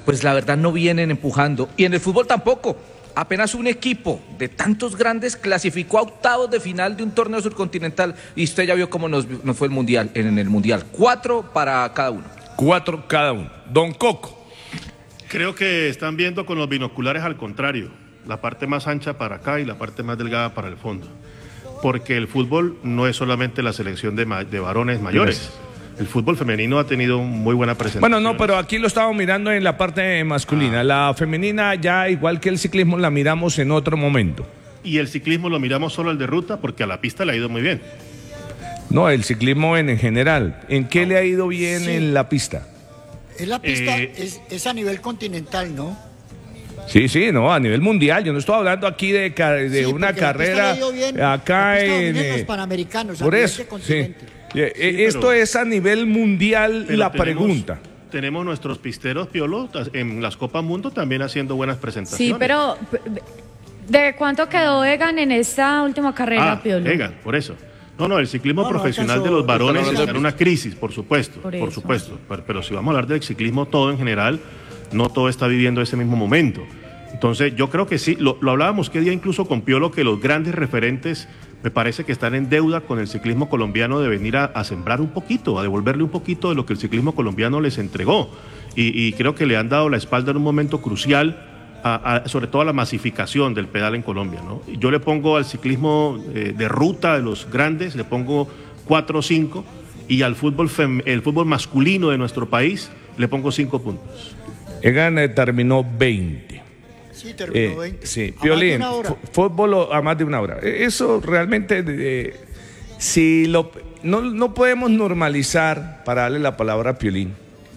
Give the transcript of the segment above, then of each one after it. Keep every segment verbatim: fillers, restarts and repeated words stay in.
pues la verdad no vienen empujando. Y en el fútbol tampoco. Apenas un equipo de tantos grandes clasificó a octavos de final de un torneo surcontinental y usted ya vio cómo nos, nos fue el mundial, en el mundial. Cuatro para cada uno. Cuatro cada uno. Don Coco. Creo que están viendo con los binoculares al contrario, la parte más ancha para acá y la parte más delgada para el fondo. Porque el fútbol no es solamente la selección de, de varones mayores. El fútbol femenino ha tenido muy buena presentación. Bueno, no, pero aquí lo estamos mirando en la parte masculina. Ah. La femenina ya, igual que el ciclismo, la miramos en otro momento. Y el ciclismo lo miramos solo el de ruta porque a la pista le ha ido muy bien. No, el ciclismo en, en general. ¿En qué ah. le ha ido bien sí. en la pista? En la pista eh, es, es a nivel continental, ¿no? Sí, sí, no, a nivel mundial. Yo no estoy hablando aquí de, de sí, una carrera bien, acá en, en los Panamericanos. Por eso, sí. Sí, esto pero, es a nivel mundial la tenemos, pregunta. Tenemos nuestros pisteros, Piolo, en las Copas Mundo también haciendo buenas presentaciones. Sí, pero ¿de cuánto quedó Egan en esta última carrera, ah, Piolo? Egan, por eso. No, no, el ciclismo no, profesional no, de los varones está en una crisis, por supuesto, por, por supuesto. Pero, pero si vamos a hablar del ciclismo todo en general, no todo está viviendo ese mismo momento. Entonces, yo creo que sí, lo, lo hablábamos que día incluso con Piolo, que los grandes referentes me parece que están en deuda con el ciclismo colombiano de venir a, a sembrar un poquito, a devolverle un poquito de lo que el ciclismo colombiano les entregó. Y, y creo que le han dado la espalda en un momento crucial, a, a, sobre todo a la masificación del pedal en Colombia, ¿no? Yo le pongo al ciclismo eh, de ruta de los grandes, le pongo cuatro o cinco, y al fútbol, fem, el fútbol masculino de nuestro país le pongo cinco puntos. Egan eh, terminó veinte. Sí, terminó veinte. Eh, sí, Piolín, fútbol a más de una hora. Eso realmente, eh, si lo, no, no podemos normalizar, para darle la palabra a Piolín,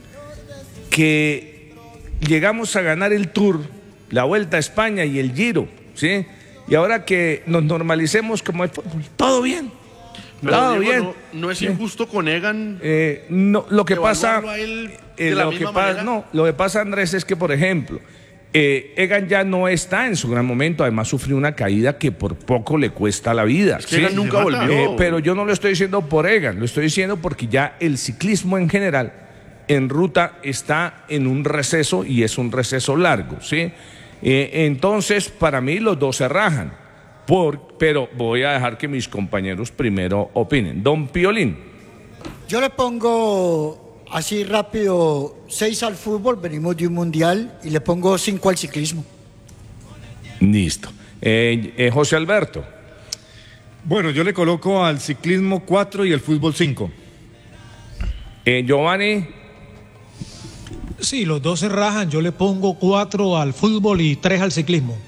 que llegamos a ganar el Tour, la Vuelta a España y el Giro, ¿sí? Y ahora que nos normalicemos como el fútbol, todo bien. Pero todo Diego, bien. No, no es injusto con Egan. Eh, no, lo que pasa, eh, lo que pasa, no, lo que pasa, Andrés, es que por ejemplo, eh, Egan ya no está en su gran momento. Además sufrió una caída que por poco le cuesta la vida. Es que ¿sí? Egan nunca volvió. Eh, pero yo no lo estoy diciendo por Egan, lo estoy diciendo porque ya el ciclismo en general en ruta está en un receso y es un receso largo, ¿sí? Eh, entonces, para mí los dos se rajan. Por, pero voy a dejar que mis compañeros primero opinen. Don Piolín. Yo le pongo así rápido seis al fútbol, venimos de un mundial, y le pongo cinco al ciclismo. Listo. Eh, eh, José Alberto. Bueno, yo le coloco al ciclismo cuatro y al fútbol cinco. Eh, Giovanni. Sí, los dos se rajan. Yo le pongo cuatro al fútbol y tres al ciclismo.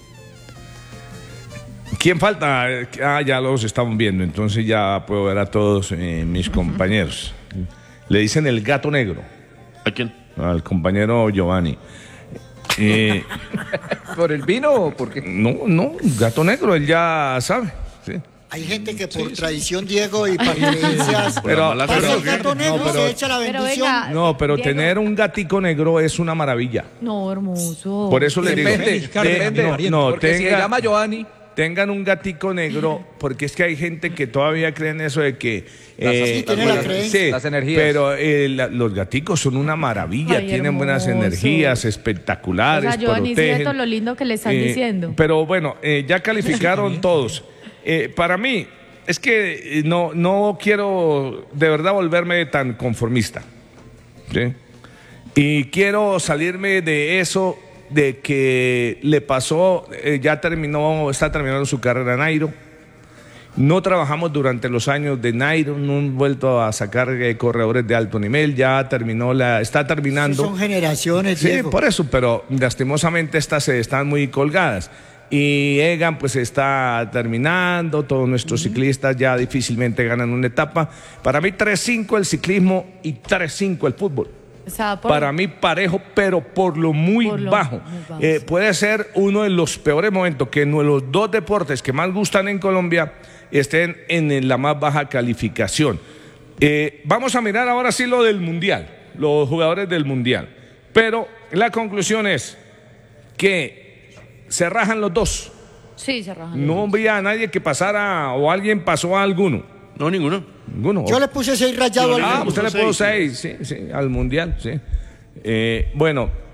¿Quién falta? Ah, ya los estamos viendo, entonces ya puedo ver a todos eh, mis compañeros. Le dicen el gato negro. ¿A quién? Al compañero Giovanni. Eh, ¿Por el vino o por qué? No, no, gato negro, él ya sabe. Sí. Hay gente que por sí, tradición, sí. Diego, y preferencias, pero, pero, pero, el gato negro no, pero, se echa la bendición. Pero venga, no, pero Diego. Tener un gatico negro es una maravilla. No, hermoso. Por eso le digo. Depende, depende. No, porque tenga, si se llama Giovanni. Tengan un gatico negro, porque es que hay gente que todavía cree en eso de que... Eh, sí, tiene la creencia. Sí, las energías. Pero eh, la, los gaticos son una maravilla, Ay, tienen hermoso. buenas energías, espectaculares, o sea, Giovanni, protegen. cierto lo lindo que le están eh, diciendo. Pero bueno, eh, ya calificaron todos. Eh, para mí, es que no, no quiero de verdad volverme tan conformista, ¿sí? Y quiero salirme de eso de que le pasó, eh, ya terminó, está terminando su carrera Nairo. No trabajamos durante los años de Nairo, no hemos vuelto a sacar eh, corredores de alto nivel, ya terminó la, está terminando. Sí, son generaciones, Sí, Diego. por eso, pero lastimosamente estas eh, están muy colgadas. Y Egan pues está terminando, todos nuestros uh-huh. ciclistas ya difícilmente ganan una etapa. Para mí tres cinco el ciclismo y tres cinco el fútbol. O sea, por... Para mí parejo, pero por lo muy por lo bajo. Muy bajo. Eh, puede ser uno de los peores momentos que en los dos deportes que más gustan en Colombia estén en la más baja calificación. Eh, vamos a mirar ahora sí lo del Mundial, los jugadores del Mundial. Pero la conclusión es que se rajan los dos. Sí, se rajan. No había nadie que pasara o alguien pasó a alguno. No, ninguno. Ninguno. Yo le puse seis rayado al Ah, fútbol. usted le puso seis, sí, sí, al Mundial, sí. Eh, bueno,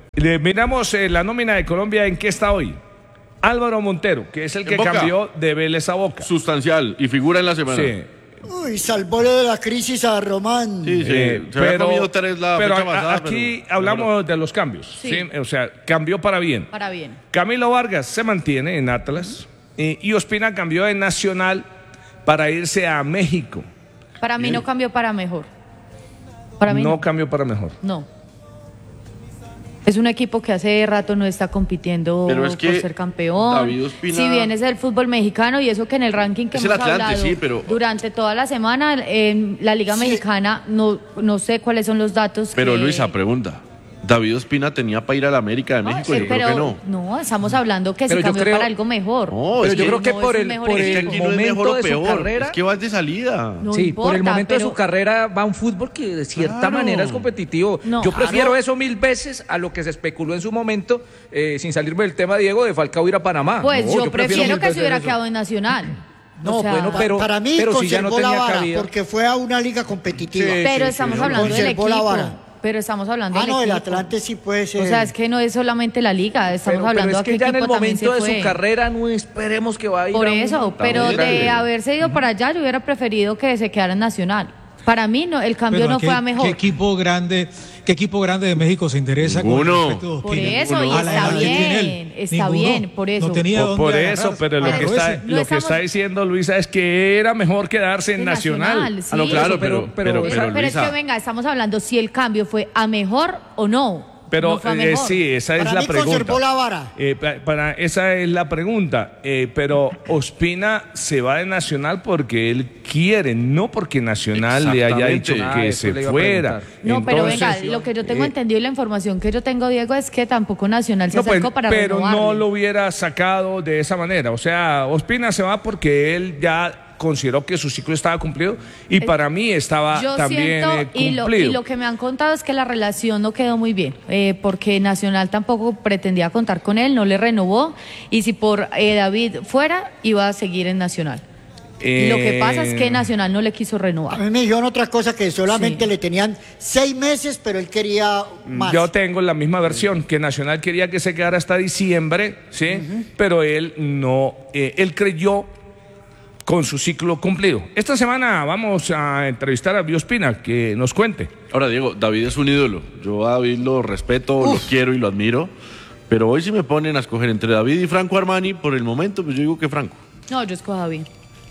Le miramos eh, la nómina de Colombia, ¿en qué está hoy? Álvaro Montero, que es el que Boca. cambió de Vélez a Boca. Sustancial y figura en la semana. Sí. Uy, salvó lo de la crisis a Román. Sí, sí. Eh, Se había comido tres la pero fecha a- pasada, aquí pero- hablamos de los cambios. Sí. ¿sí? O sea, cambió para bien. Para bien. Camilo Vargas se mantiene en Atlas eh, y Ospina cambió de Nacional para irse a México. Para mí no cambió para mejor. Para mí no, no. cambió para mejor. No. Es un equipo que hace rato no está compitiendo Pero es que por ser campeón. David Ospina- Si bien es del fútbol mexicano y eso que en el ranking que Es el hemos Atlante, hablado sí, pero- durante toda la semana en la Liga Sí. Mexicana, no, no sé cuáles son los datos. Pero que- Luisa, pregunta. David Ospina tenía para ir a la América de No, México, eh, yo pero creo que no. no, estamos hablando que Pero se yo cambió creo- para algo mejor. No, Pero es yo que creo que no por es el, un mejor por es que el aquí no es mejor momento o de su peor, carrera. es que vas de salida. No sí, importa, por el momento de pero- su carrera va un fútbol que de cierta Claro. manera es competitivo. No, Yo prefiero claro. eso mil veces a lo que se especuló en su momento, eh, sin salirme del tema, Diego, de Falcao ir a Panamá. Pues No, yo, prefiero mil que se veces hubiera eso. quedado en Nacional. No, O sea, bueno, pero- para mí pero si ya no conservó la tenía vara cabida. porque fue a una liga competitiva. Sí, pero sí, estamos sí, hablando del conservó la equipo. vara. Pero estamos hablando Ah, del no, el equipo. Atlante sí puede ser. O sea, es que no es solamente la liga, estamos Pero, pero hablando es de que ya en el equipo también momento de se su fue. carrera no esperemos que vaya a ir Por a un- eso, pero También, de dale. haberse ido para allá, yo hubiera preferido que se quedara en Nacional. Para mí no, el cambio Pero no ¿a qué- fue a mejor. ¿Qué equipo grande, qué equipo grande de México se interesa con Ninguno. el respecto de Por Ospina? eso, y A la está edad que tiene bien, él. está Ninguno. bien, por eso. No tenía Por, dónde por agarrar. eso, pero lo Agarró que, está, ese. No lo que estamos- está diciendo Luisa es que era mejor quedarse en En Nacional. Nacional, sí. Ah, no, claro, pero- pero, pero- pero, Eso, pero, pero es Luisa, que venga, estamos hablando si el cambio fue a mejor o no. Pero No fue a eh, mejor. sí, esa es Para la mí pregunta. conservó la vara. Eh, pa- para, esa es la pregunta. Eh, pero Ospina se va de Nacional porque él quiere, no porque Nacional le haya dicho Exactamente. que Ah, eso se le iba a fuera. preguntar. No, pero venga, Entonces, lo que yo tengo eh, entendido y la información que yo tengo, Diego, es que tampoco Nacional se no, pues, acercó para pero no renovarle. lo hubiera sacado de esa manera. O sea, Ospina se va porque él ya consideró que su ciclo estaba cumplido y para mí estaba Yo también siento, eh, y, lo, cumplido. y lo que me han contado es que la relación no quedó muy bien, eh, porque Nacional tampoco pretendía contar con él, no le renovó, y si por eh, David fuera, iba a seguir en Nacional. Y lo que pasa es que Eh, Nacional no le quiso A renovar. mí me dijeron otra cosa que solamente Sí. le tenían seis meses, pero él quería más. Yo tengo la misma versión, que Nacional quería que se quedara hasta diciembre, ¿sí? Pero él no, eh, él creyó con su ciclo cumplido. Esta semana vamos a entrevistar a Biospina, que nos cuente. Ahora, Diego, David es un ídolo. Yo a David lo respeto, lo quiero y lo admiro. Pero hoy si me ponen a escoger entre David y Franco Armani, por el momento, pues yo digo que Franco. No, yo escojo a David.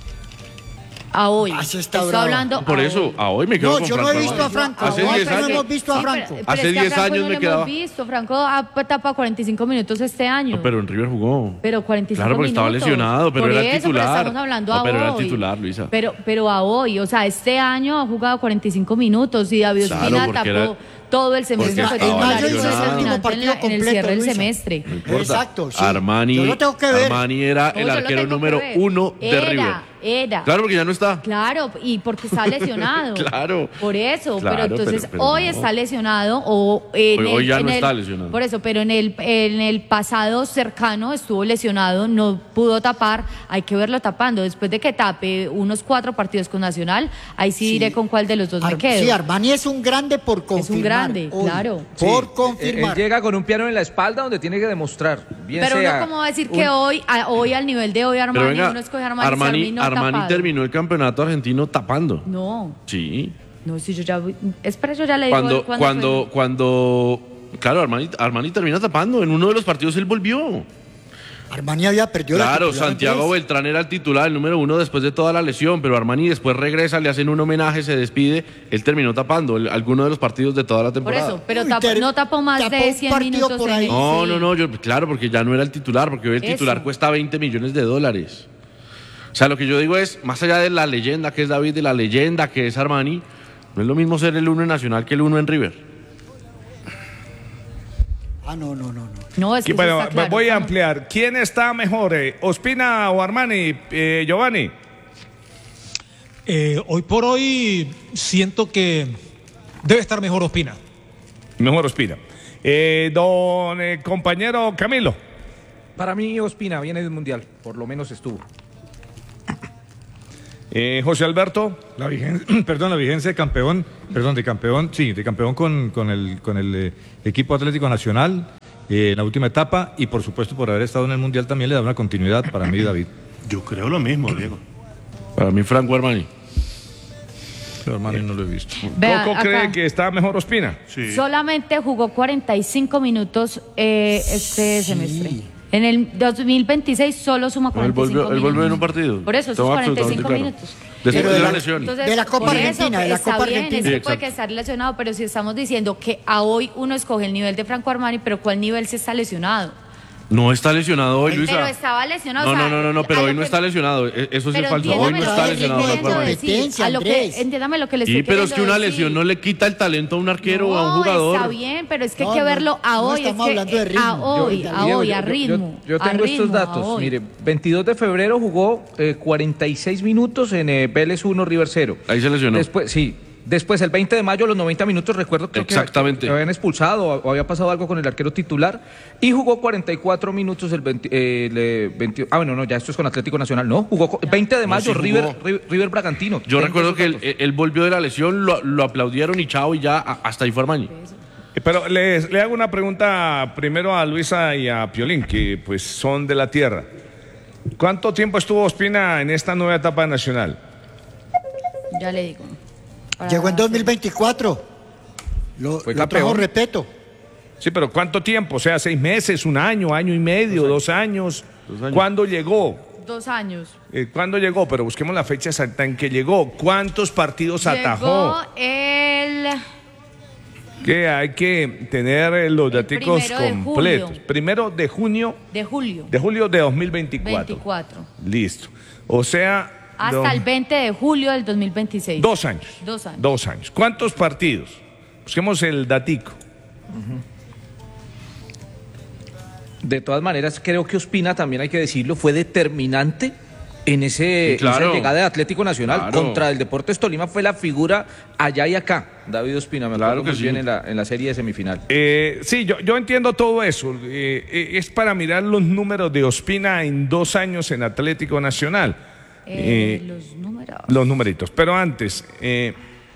A hoy. Ah, sí está Estoy bravo. hablando Por a eso, hoy. a hoy me quedo No, con yo no Franco he visto a Armani. Franco. Hace No, diez pero no años. hemos visto a Sí, Franco. pero- pero Hace es que a diez Franco años no me lo quedaba. hemos visto. Franco ha tapado cuarenta y cinco minutos este año. No, pero en River jugó. Pero cuarenta y cinco Claro, porque estaba minutos. lesionado, pero Por era eso, titular. Pero estamos hablando No, a pero era hoy. titular, Luisa. Pero, pero a hoy, o sea, este año ha jugado cuarenta y cinco minutos y David Claro, Ospina porque tapó era- todo el semestre. porque Fue estaba titular y fue lesionado. determinante último en, partido la- en el completo, cierre del Luisa. semestre. No importa. Exacto, sí. Armani, Yo lo tengo que ver. Armani era No, el yo lo arquero tengo que número ver. uno de Era, River. Era. Claro, porque ya no está. Claro, y porque está lesionado. Claro. Por eso, Claro, pero entonces pero- pero hoy no. está lesionado o en Hoy- el, hoy ya en no el- está lesionado. Por eso, pero en el en el pasado cercano estuvo lesionado, no pudo tapar, hay que verlo tapando. Después de que tape unos cuatro partidos con Nacional, ahí sí, Sí. diré con cuál de los dos Ar- me quedo. Sí, Armani es un grande por confirmar. grande, hoy. claro. Sí, Por él- confirmar. Él llega con un piano en la espalda donde tiene que demostrar. Bien Pero sea uno como va a decir que un- hoy, a- hoy al nivel de hoy Pero Armani, venga, uno escoge a Armani, Armani, Armani, no Armani tapado. terminó el campeonato argentino tapando. No, Sí. no, si yo ya, espera, yo ya le digo Cuando, cuándo cuando, fue. cuando, claro, Armani, Armani termina tapando. En uno de los partidos él volvió. Armani había perdido la Claro, titularidad. Santiago Beltrán era el titular, el número uno después de toda la lesión, pero Armani después regresa, le hacen un homenaje, se despide. Él terminó tapando el- alguno de los partidos de toda la Por temporada. eso, pero Uy, tapó- ter- no tapó más tapó de un cien partido minutos por en ahí. el- No, sí. no, no, yo, claro, porque ya no era el titular, porque hoy el Eso. titular cuesta veinte millones de dólares. O sea, lo que yo digo es, más allá de la leyenda que es David, de la leyenda que es Armani, no es lo mismo ser el uno en Nacional que el uno en River. Ah, no, no, no, no. No, es que Y bueno, eso está claro, voy a estamos- ampliar. ¿Quién está mejor, eh, Ospina o Armani, eh, Giovanni? Eh, hoy por hoy siento que debe estar mejor Ospina. Mejor Ospina. Eh, don eh, compañero Camilo. Para mí Ospina viene del Mundial, por lo menos estuvo. Eh, José Alberto. La vigencia, perdón, la vigencia de campeón, perdón, de campeón, sí, de campeón con, con el, con el eh, equipo Atlético Nacional eh, en la última etapa y por supuesto por haber estado en el Mundial también le da una continuidad para mí, David. Yo creo lo mismo, Diego. Para mí, Franco Armani. Pero Armani no lo he visto. Vea, ¿Coco acá. cree que está mejor Ospina? Sí. Solamente jugó cuarenta y cinco minutos eh, este semestre. En el dos mil veintiséis solo suma Él cuarenta y cinco volvió, él minutos. volvió en un partido. Por eso, esos Estaba cuarenta y cinco absolutamente claro. minutos. Después Pero de de la la- lesión. Entonces, De la Copa por Argentina, de la está Copa bien, Argentina. es que Sí, puede exacto. que estar lesionado, pero si estamos diciendo que a hoy uno escoge el nivel de Franco Armani, pero ¿cuál nivel se está lesionado? No está lesionado hoy, Luisa. Pero estaba lesionado. No, o sea, no, no, no, no, pero a hoy lo no que- está lesionado. E- Eso sí Pero es falso. Hoy entiéndame no lo está que le lesionado estoy Franco queriendo Armani. decir. Competencia, A lo que, Andrés. entiéndame lo que le Sí, estoy pero es que queriendo una decir. lesión no le quita el talento a un arquero o a un No, jugador. está bien, pero es que hay No, que no, verlo a no hoy. estamos es que, hablando de eh, ritmo. A hoy, Yo- a Diego, hoy, yo- a yo- ritmo. Yo, a tengo estos ritmo, a datos. hoy. Mire, veintidós de febrero jugó eh, cuarenta y seis minutos en eh, Vélez uno, River cero. Ahí se lesionó. Después, sí. Después, el veinte de mayo, los noventa minutos, recuerdo creo que- Exactamente. que habían expulsado o, o había pasado algo con el arquero titular. Y jugó cuarenta y cuatro minutos el veinte, eh, el, eh, veinte. Ah, bueno, no, ya esto es con Atlético Nacional. No, jugó co- veinte de No, mayo, sí jugó. River, River, River Bragantino. Yo Tengo recuerdo esos que él, datos. él volvió de la lesión, lo, lo aplaudieron y chao, y ya a- hasta ahí fue Armani. Eh, Pero les, le hago una pregunta primero a Luisa y a Piolín, que pues son de la tierra. ¿Cuánto tiempo estuvo Ospina en esta nueva etapa nacional? Ya le digo. Para Llegó en hacer- dos mil veinticuatro. Lo, Fue lo trajo campeón. Repeto. Sí, pero ¿cuánto tiempo? O sea, seis meses, un año, año y medio, dos años. Dos años. ¿Cuándo llegó? Dos años. Eh, ¿Cuándo llegó? Pero busquemos la fecha exacta en que llegó. ¿Cuántos partidos atajó? Llegó el... Que hay que tener eh, los El daticos primero de completos. julio. Primero de junio, de julio. de julio de dos mil veinticuatro. veinticuatro. Listo. O sea, Hasta do- el veinte de julio del dos mil veintiséis. dos años. Dos años. Dos años. ¿Cuántos partidos? Busquemos el datico. De todas maneras, creo que Ospina, también hay que decirlo, fue determinante en, ese, Sí, claro. en esa llegada de Atlético Nacional. Claro. Contra el Deportes Tolima fue la figura allá y acá. David Ospina, me Claro acuerdo que muy sí. bien en la, en la serie de semifinal. Eh, sí, yo, yo entiendo todo eso. Eh, eh, es para mirar los números de Ospina en dos años en Atlético Nacional. Eh, Eh, los números. los numeritos. Pero antes, eh,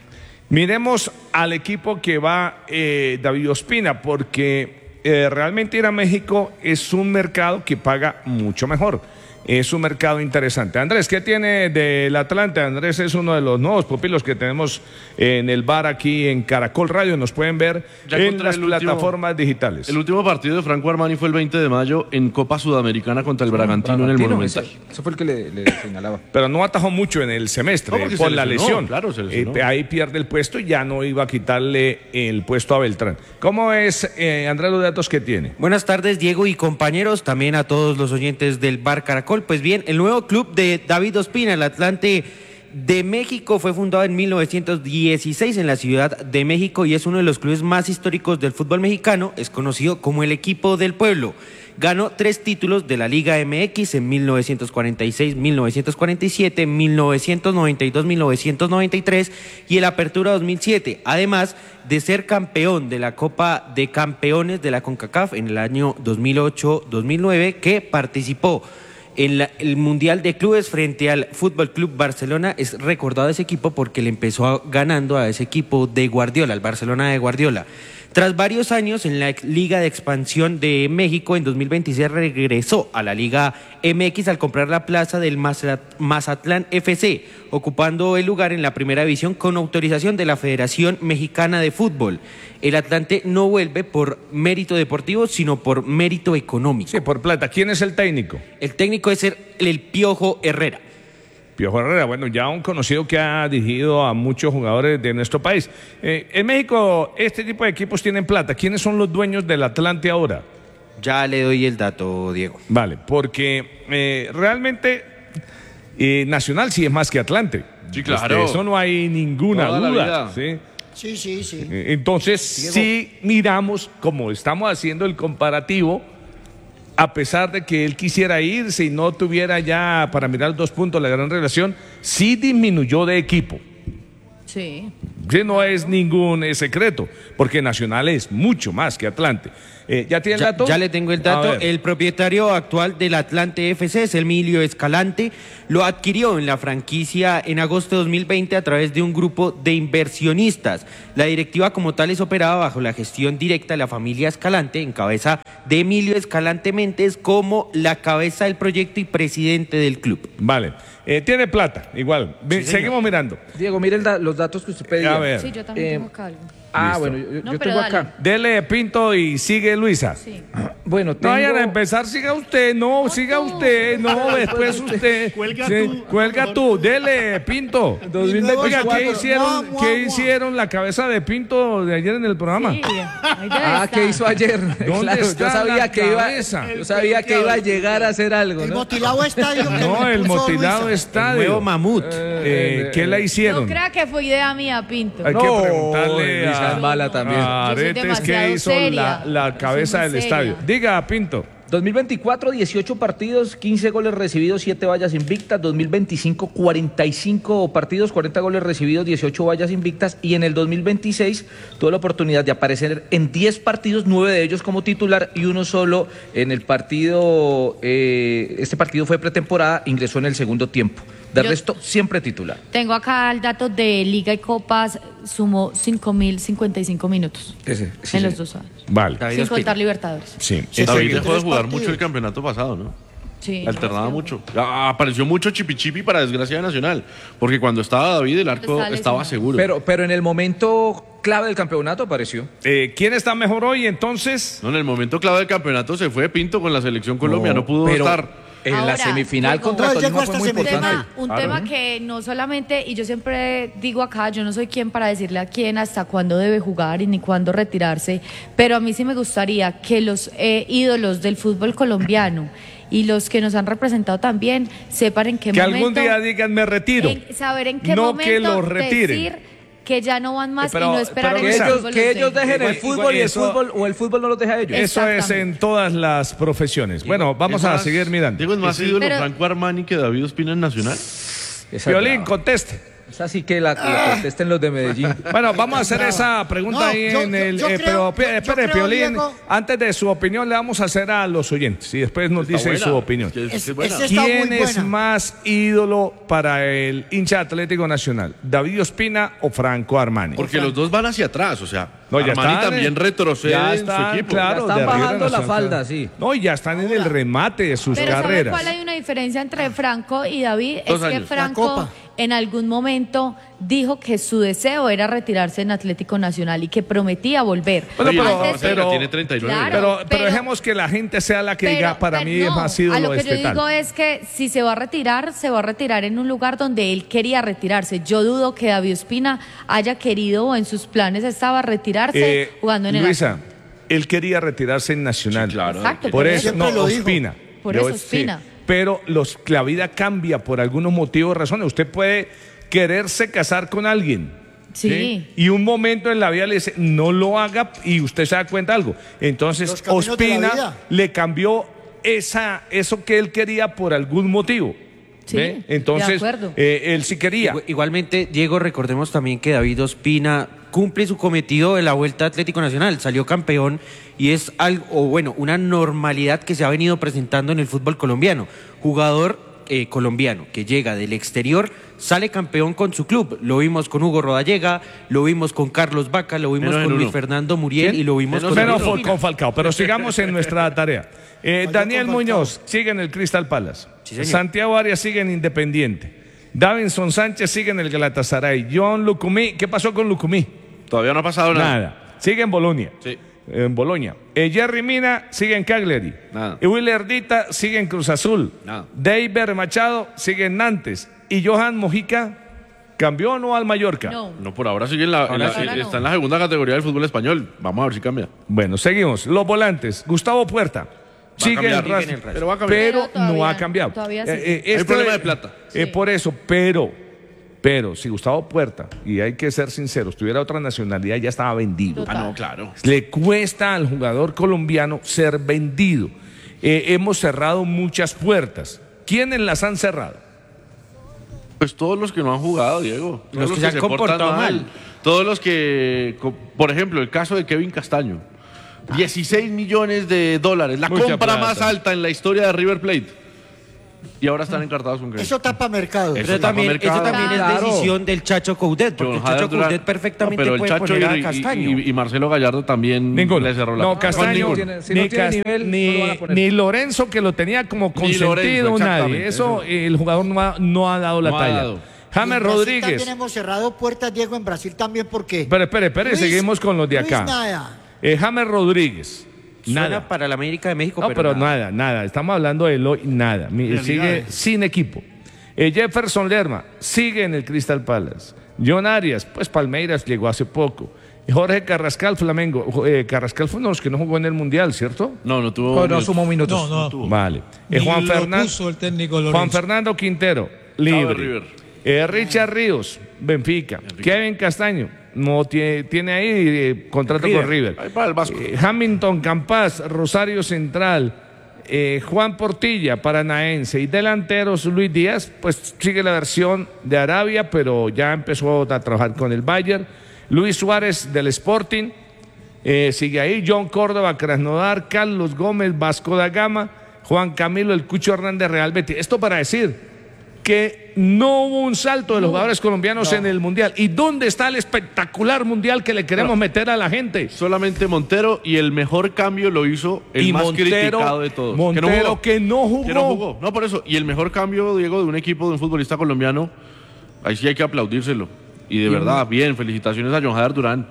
miremos al equipo que va eh, David Ospina, porque eh, realmente ir a México es un mercado que paga mucho mejor. Es un mercado interesante. Andrés, ¿qué tiene del Atlante? Andrés es uno de los nuevos pupilos que tenemos en el bar aquí en Caracol Radio. Nos pueden ver Ya en encontré las el último- plataformas digitales. El último partido de Franco Armani fue el veinte de mayo en Copa Sudamericana contra el Bragantino, en el Bragantino, Monumental. Ese, ese fue el que le, le señalaba. Pero no atajó mucho en el semestre No, porque por se la lesionó, lesión. claro, se lesionó. Eh, ahí pierde el puesto y ya no iba a quitarle el puesto a Beltrán. ¿Cómo es, eh, Andrés, los datos que tiene? Buenas tardes, Diego y compañeros, también a todos los oyentes del Bar Caracol. Pues bien, el nuevo club de David Ospina, el Atlante de México, fue fundado en mil novecientos dieciséis en la Ciudad de México y es uno de los clubes más históricos del fútbol mexicano. Es conocido como el equipo del pueblo. Ganó tres títulos de la Liga M X en mil novecientos cuarenta y seis, mil novecientos cuarenta y siete, mil novecientos noventa y dos, mil novecientos noventa y tres y el Apertura dos mil siete. Además de ser campeón de la Copa de Campeones de la CONCACAF en el año dos mil ocho dos mil nueve, que participó en la- el Mundial de Clubes frente al Fútbol Club Barcelona. Es recordado ese equipo porque le empezó a- ganando a ese equipo de Guardiola, el Barcelona de Guardiola. Tras varios años en la ex- Liga de Expansión de México, en dos mil veintiséis regresó a la Liga M X al comprar la plaza del Mazat- Mazatlán F C, ocupando el lugar en la primera división con autorización de la Federación Mexicana de Fútbol. El Atlante no vuelve por mérito deportivo, sino por mérito económico. Sí, por plata. ¿Quién es el técnico? El técnico es el, el Piojo Herrera. Piojo Herrera, bueno, ya un conocido que ha dirigido a muchos jugadores de nuestro país. Eh, en México, este tipo de equipos tienen plata. ¿Quiénes son los dueños del Atlante ahora? Ya le doy el dato, Diego. Vale, porque eh, realmente eh, Nacional sí es más que Atlante. Sí, claro. Este, eso no hay ninguna Toda la duda. vida. ¿sí? Sí, sí, sí. Eh, Entonces, si miramos, como estamos haciendo el comparativo, a pesar de que él quisiera irse y no tuviera ya para mirar dos puntos la gran relación, sí disminuyó de equipo. Sí. Sí, no es ningún eh, secreto, porque Nacional es mucho más que Atlante. Eh, ¿Ya tiene el Ya, dato? ya le tengo el A dato. ver. El propietario actual del Atlante F C es Emilio Escalante. Lo adquirió en la franquicia en agosto de dos mil veinte a través de un grupo de inversionistas. La directiva como tal es operada bajo la gestión directa de la familia Escalante, en cabeza de Emilio Escalante Méndez como la cabeza del proyecto y presidente del club. Vale. Eh, tiene plata, igual. Ve- seguimos mirando. Diego, mire el da- los datos que usted pedía. A ver. Sí, yo también Eh, tengo acá algo. Ah, Listo. bueno, yo, No, yo pero tengo dale. acá. Dele Pinto y sigue Luisa. Sí. Bueno, No tengo... vayan a empezar, siga usted, no, siga usted, no, después usted. Cuelga Sí, tú. cuelga tú, dele, Pinto. dos mil veinticuatro. Oiga, ¿qué hicieron, Mua, mua, ¿qué mua. hicieron la cabeza de Pinto de ayer en el programa? Sí, ahí debe Ah, estar. ¿qué hizo ayer? Claro, está yo sabía la que iba, cabeza? yo sabía que iba a llegar a hacer algo, El ¿no? motilado estadio que No, me el puso motilado Luisa. estadio. Nuevo mamut. Eh, ¿Qué la No hicieron? crea que fue idea mía, Pinto. Hay que preguntarle Luisa a es mala también. a Yo soy Aretes qué demasiado hizo seria. la, la Yo soy cabeza muy del seria. estadio. Diga, Pinto. dos mil veinticuatro, dieciocho partidos, quince goles recibidos, siete vallas invictas. dos mil veinticinco, cuarenta y cinco partidos, cuarenta goles recibidos, dieciocho vallas invictas. Y en el dos mil veintiséis tuve la oportunidad de aparecer en diez partidos, nueve de ellos como titular y uno solo en el partido. Eh, este partido fue pretemporada, ingresó en el segundo tiempo. De Yo- resto, siempre titular. Tengo acá el dato de Liga y Copas, sumó cinco mil cincuenta y cinco minutos Ese, sí, en sí. los dos años. Vale. David Sin Ospina. contar Libertadores. Sí. Sí, David sí. dejó de Tres jugar partidos. mucho el campeonato pasado, ¿no? Sí. Alternaba mucho. Ah, apareció mucho Chipi Chipi para desgracia de Nacional. Porque cuando estaba David, el arco Estaba estaba lesionado. seguro. Pero, pero en el momento clave del campeonato apareció. Eh, ¿Quién está mejor hoy entonces? No, en el momento clave del campeonato se fue Pinto con la selección Colombia, no, pudo pero estar. En Ahora, la semifinal llegó- contra No, Tolima llegó fue hasta muy Un semifinal. importante. tema, un Claro. tema que no solamente, y yo siempre digo acá, yo no soy quien para decirle a quién hasta cuándo debe jugar y ni cuándo retirarse, pero a mí sí me gustaría que los eh, ídolos del fútbol colombiano y los que nos han representado también sepan en qué Que momento... algún día digan me retiro. en- saber en qué No momento que los retiren. decir que ya no van más Pero- y no esperar pero en Que el Luisa, ellos, fútbol que los ellos dejen. dejen el Igual- fútbol igual y el eso- fútbol o el fútbol no los deja a ellos. Eso es Exactamente. en todas las profesiones. Bueno, vamos Es a más- seguir mirando. Diego es más ídolo Pero- Franco Armani que David Ospina en Nacional. Esa es Violín, brava. conteste. Es así que la, la contesten los de Medellín. Bueno, vamos a hacer esa pregunta No, ahí yo- en yo- el... yo eh, creo- pero yo- yo espere, creo, Piolín, Diego- antes de su opinión le vamos a hacer a los oyentes y después nos Está dice buena. su opinión. Es que- es Es- que buena. ese- Está ¿Quién muy es buena. más ídolo para el hincha Atlético Nacional? ¿David Ospina o Franco Armani? Porque los dos van hacia atrás, o sea, No, ya Armani están, también eh, retrocede ya en su están, equipo. claro, Ya están de arriba bajando la nacional, falda, claro. sí. No, y ya están en el remate de sus Pero ¿sabe carreras. cuál hay una diferencia entre Franco y David? Dos es que años. La Franco Copa. en algún momento dijo que su deseo era retirarse en Atlético Nacional y que prometía volver. Bueno, Oye, pero- Antes pero- tiene treinta y nueve. Claro, Pero, pero, pero- dejemos que la gente sea la que diga, Pero- para pero mí es no, más ídolo a lo que este yo tal. digo es que si se va a retirar, se va a retirar en un lugar donde él quería retirarse. Yo dudo que David Ospina haya querido o en sus planes estaba retirarse Eh, jugando en el Luisa, él quería retirarse en Nacional. Sí, claro. Exacto, Por eso, Siempre no, lo dijo. Ospina. Por Yo- eso, sí. Ospina. Pero los, la vida cambia por algunos motivos, razones. Usted puede quererse casar con alguien. Sí. Y un momento en la vida le dice, no lo haga, y usted se da cuenta de algo. Entonces, Los caminos de la Ospina vida. le cambió esa, eso que él quería por algún motivo. Sí, ¿Ve? de Entonces, acuerdo. eh, él sí quería. Igu- Igualmente, Diego, recordemos también que David Ospina cumple su cometido de la Vuelta Atlético Nacional, salió campeón y es algo, o bueno, una normalidad que se ha venido presentando en el fútbol colombiano. Jugador eh, colombiano que llega del exterior, sale campeón con su club. Lo vimos con Hugo Rodallega, lo vimos con Carlos Vaca, lo vimos Menos en con Luis uno. Fernando Muriel ¿Quién? y lo vimos Menos con en Menos David uno. fue Ospina. con Falcao, pero sigamos en nuestra tarea. Eh, Falló Daniel con Falcao. Muñoz sigue en el Crystal Palace. Sí, señor. Santiago Arias sigue en Independiente. Davinson Sánchez sigue en el Galatasaray. John Lucumí, ¿qué pasó con Lucumí? Todavía no ha pasado nada. Nada. Sigue en Bolonia. Sí. En Bolonia. Eh, Jerry Mina sigue en Cagliari. Nada. Y Will Erdita sigue en Cruz Azul. Nada. David Machado sigue en Nantes. Y Johan Mojica cambió o no al Mallorca. No. No, por ahora sigue en la, en la- Ahora no. está en la segunda categoría del fútbol español. Vamos a ver si cambia. Bueno, seguimos. Los volantes. Gustavo Puerta. Sigue cambiar. en Racing, Sigue en el Racing. Pero va a cambiar. pero Pero todavía no ha no, cambiado. todavía sí. Hay esto problema es- de plata. eh, Sí. por eso, pero, pero si Gustavo Puerta, y hay que ser sinceros, tuviera otra nacionalidad, ya estaba vendido. Total. Ah, no, claro. Le cuesta al jugador colombiano ser vendido. Eh, hemos cerrado muchas puertas. ¿Quiénes las han cerrado? Pues todos los que no han jugado, Diego. Todos Los que se han portan comportado mal. todos los que, co- por ejemplo, el caso de Kevin Castaño, dieciséis millones de dólares, la Mucha compra plata. más alta en la historia de River Plate. Y ahora están encartados con Gremio. Eso tapa mercado. Eso Eso también, mercado. eso también Claro. es decisión del Chacho Coudet, porque John el Chacho Jader Durán- Coudet perfectamente No, pero el puede Chacho poner a y- y, Castaño. y- y Marcelo Gallardo también Ninguno. le cerró la No, puerta. Castaño, ninguno. Si no tiene- si no ni, tiene Cas- nivel, ni- no lo van a poner. ni Lorenzo, que lo tenía como Ni consentido, Lorenzo, nadie. exactamente, Eso, el jugador no ha, no ha dado la No ha talla. dado. Y James en Brasil Rodríguez. También hemos cerrado puertas, Diego, en Brasil también, porque. Pero espere, espere, Luis- seguimos con los de Luis acá. nada. Eh, James Rodríguez. Suena Nada. para la América de México, No, pero, pero nada. nada, nada. Estamos hablando de Eloy, nada. Mi- Realidades. Sigue sin equipo. Eh, Jefferson Lerma sigue en el Crystal Palace. John Arias, pues Palmeiras llegó hace poco. Jorge Carrascal, Flamengo. Eh, Carrascal fue uno de los que no jugó en el Mundial, ¿cierto? No, no tuvo. No, no minutos. sumó minutos. No, no. Vale. Eh, Ni Juan, lo Fernan- puso el técnico Lorenzo. Juan Fernando Quintero, de libre. River. Eh, Richard Ríos, Benfica. Kevin Castaño, no tiene, tiene ahí eh, contrato River. con River. Ahí para el Vasco. Eh, Hamilton Campas, Rosario Central. eh, Juan Portilla, Paranaense. Y delanteros, Luis Díaz, pues sigue la versión de Arabia, pero ya empezó a trabajar con el Bayern. Luis Suárez del Sporting. Eh, sigue ahí John Córdoba, Krasnodar, Carlos Gómez, Vasco da Gama, Juan Camilo, el Cucho Hernández, Real Betis. Esto para decir que no hubo un salto de los jugadores colombianos en el Mundial. ¿Y dónde está el espectacular Mundial que le queremos meter a la gente? Solamente Montero, y el mejor cambio lo hizo el Y más Montero- criticado de todos. Montero que no jugó. Que no jugó. No, por eso. Y el mejor cambio, Diego, de un equipo, de un futbolista colombiano, ahí sí hay que aplaudírselo. Y de verdad, bien, felicitaciones a John Jader Durán.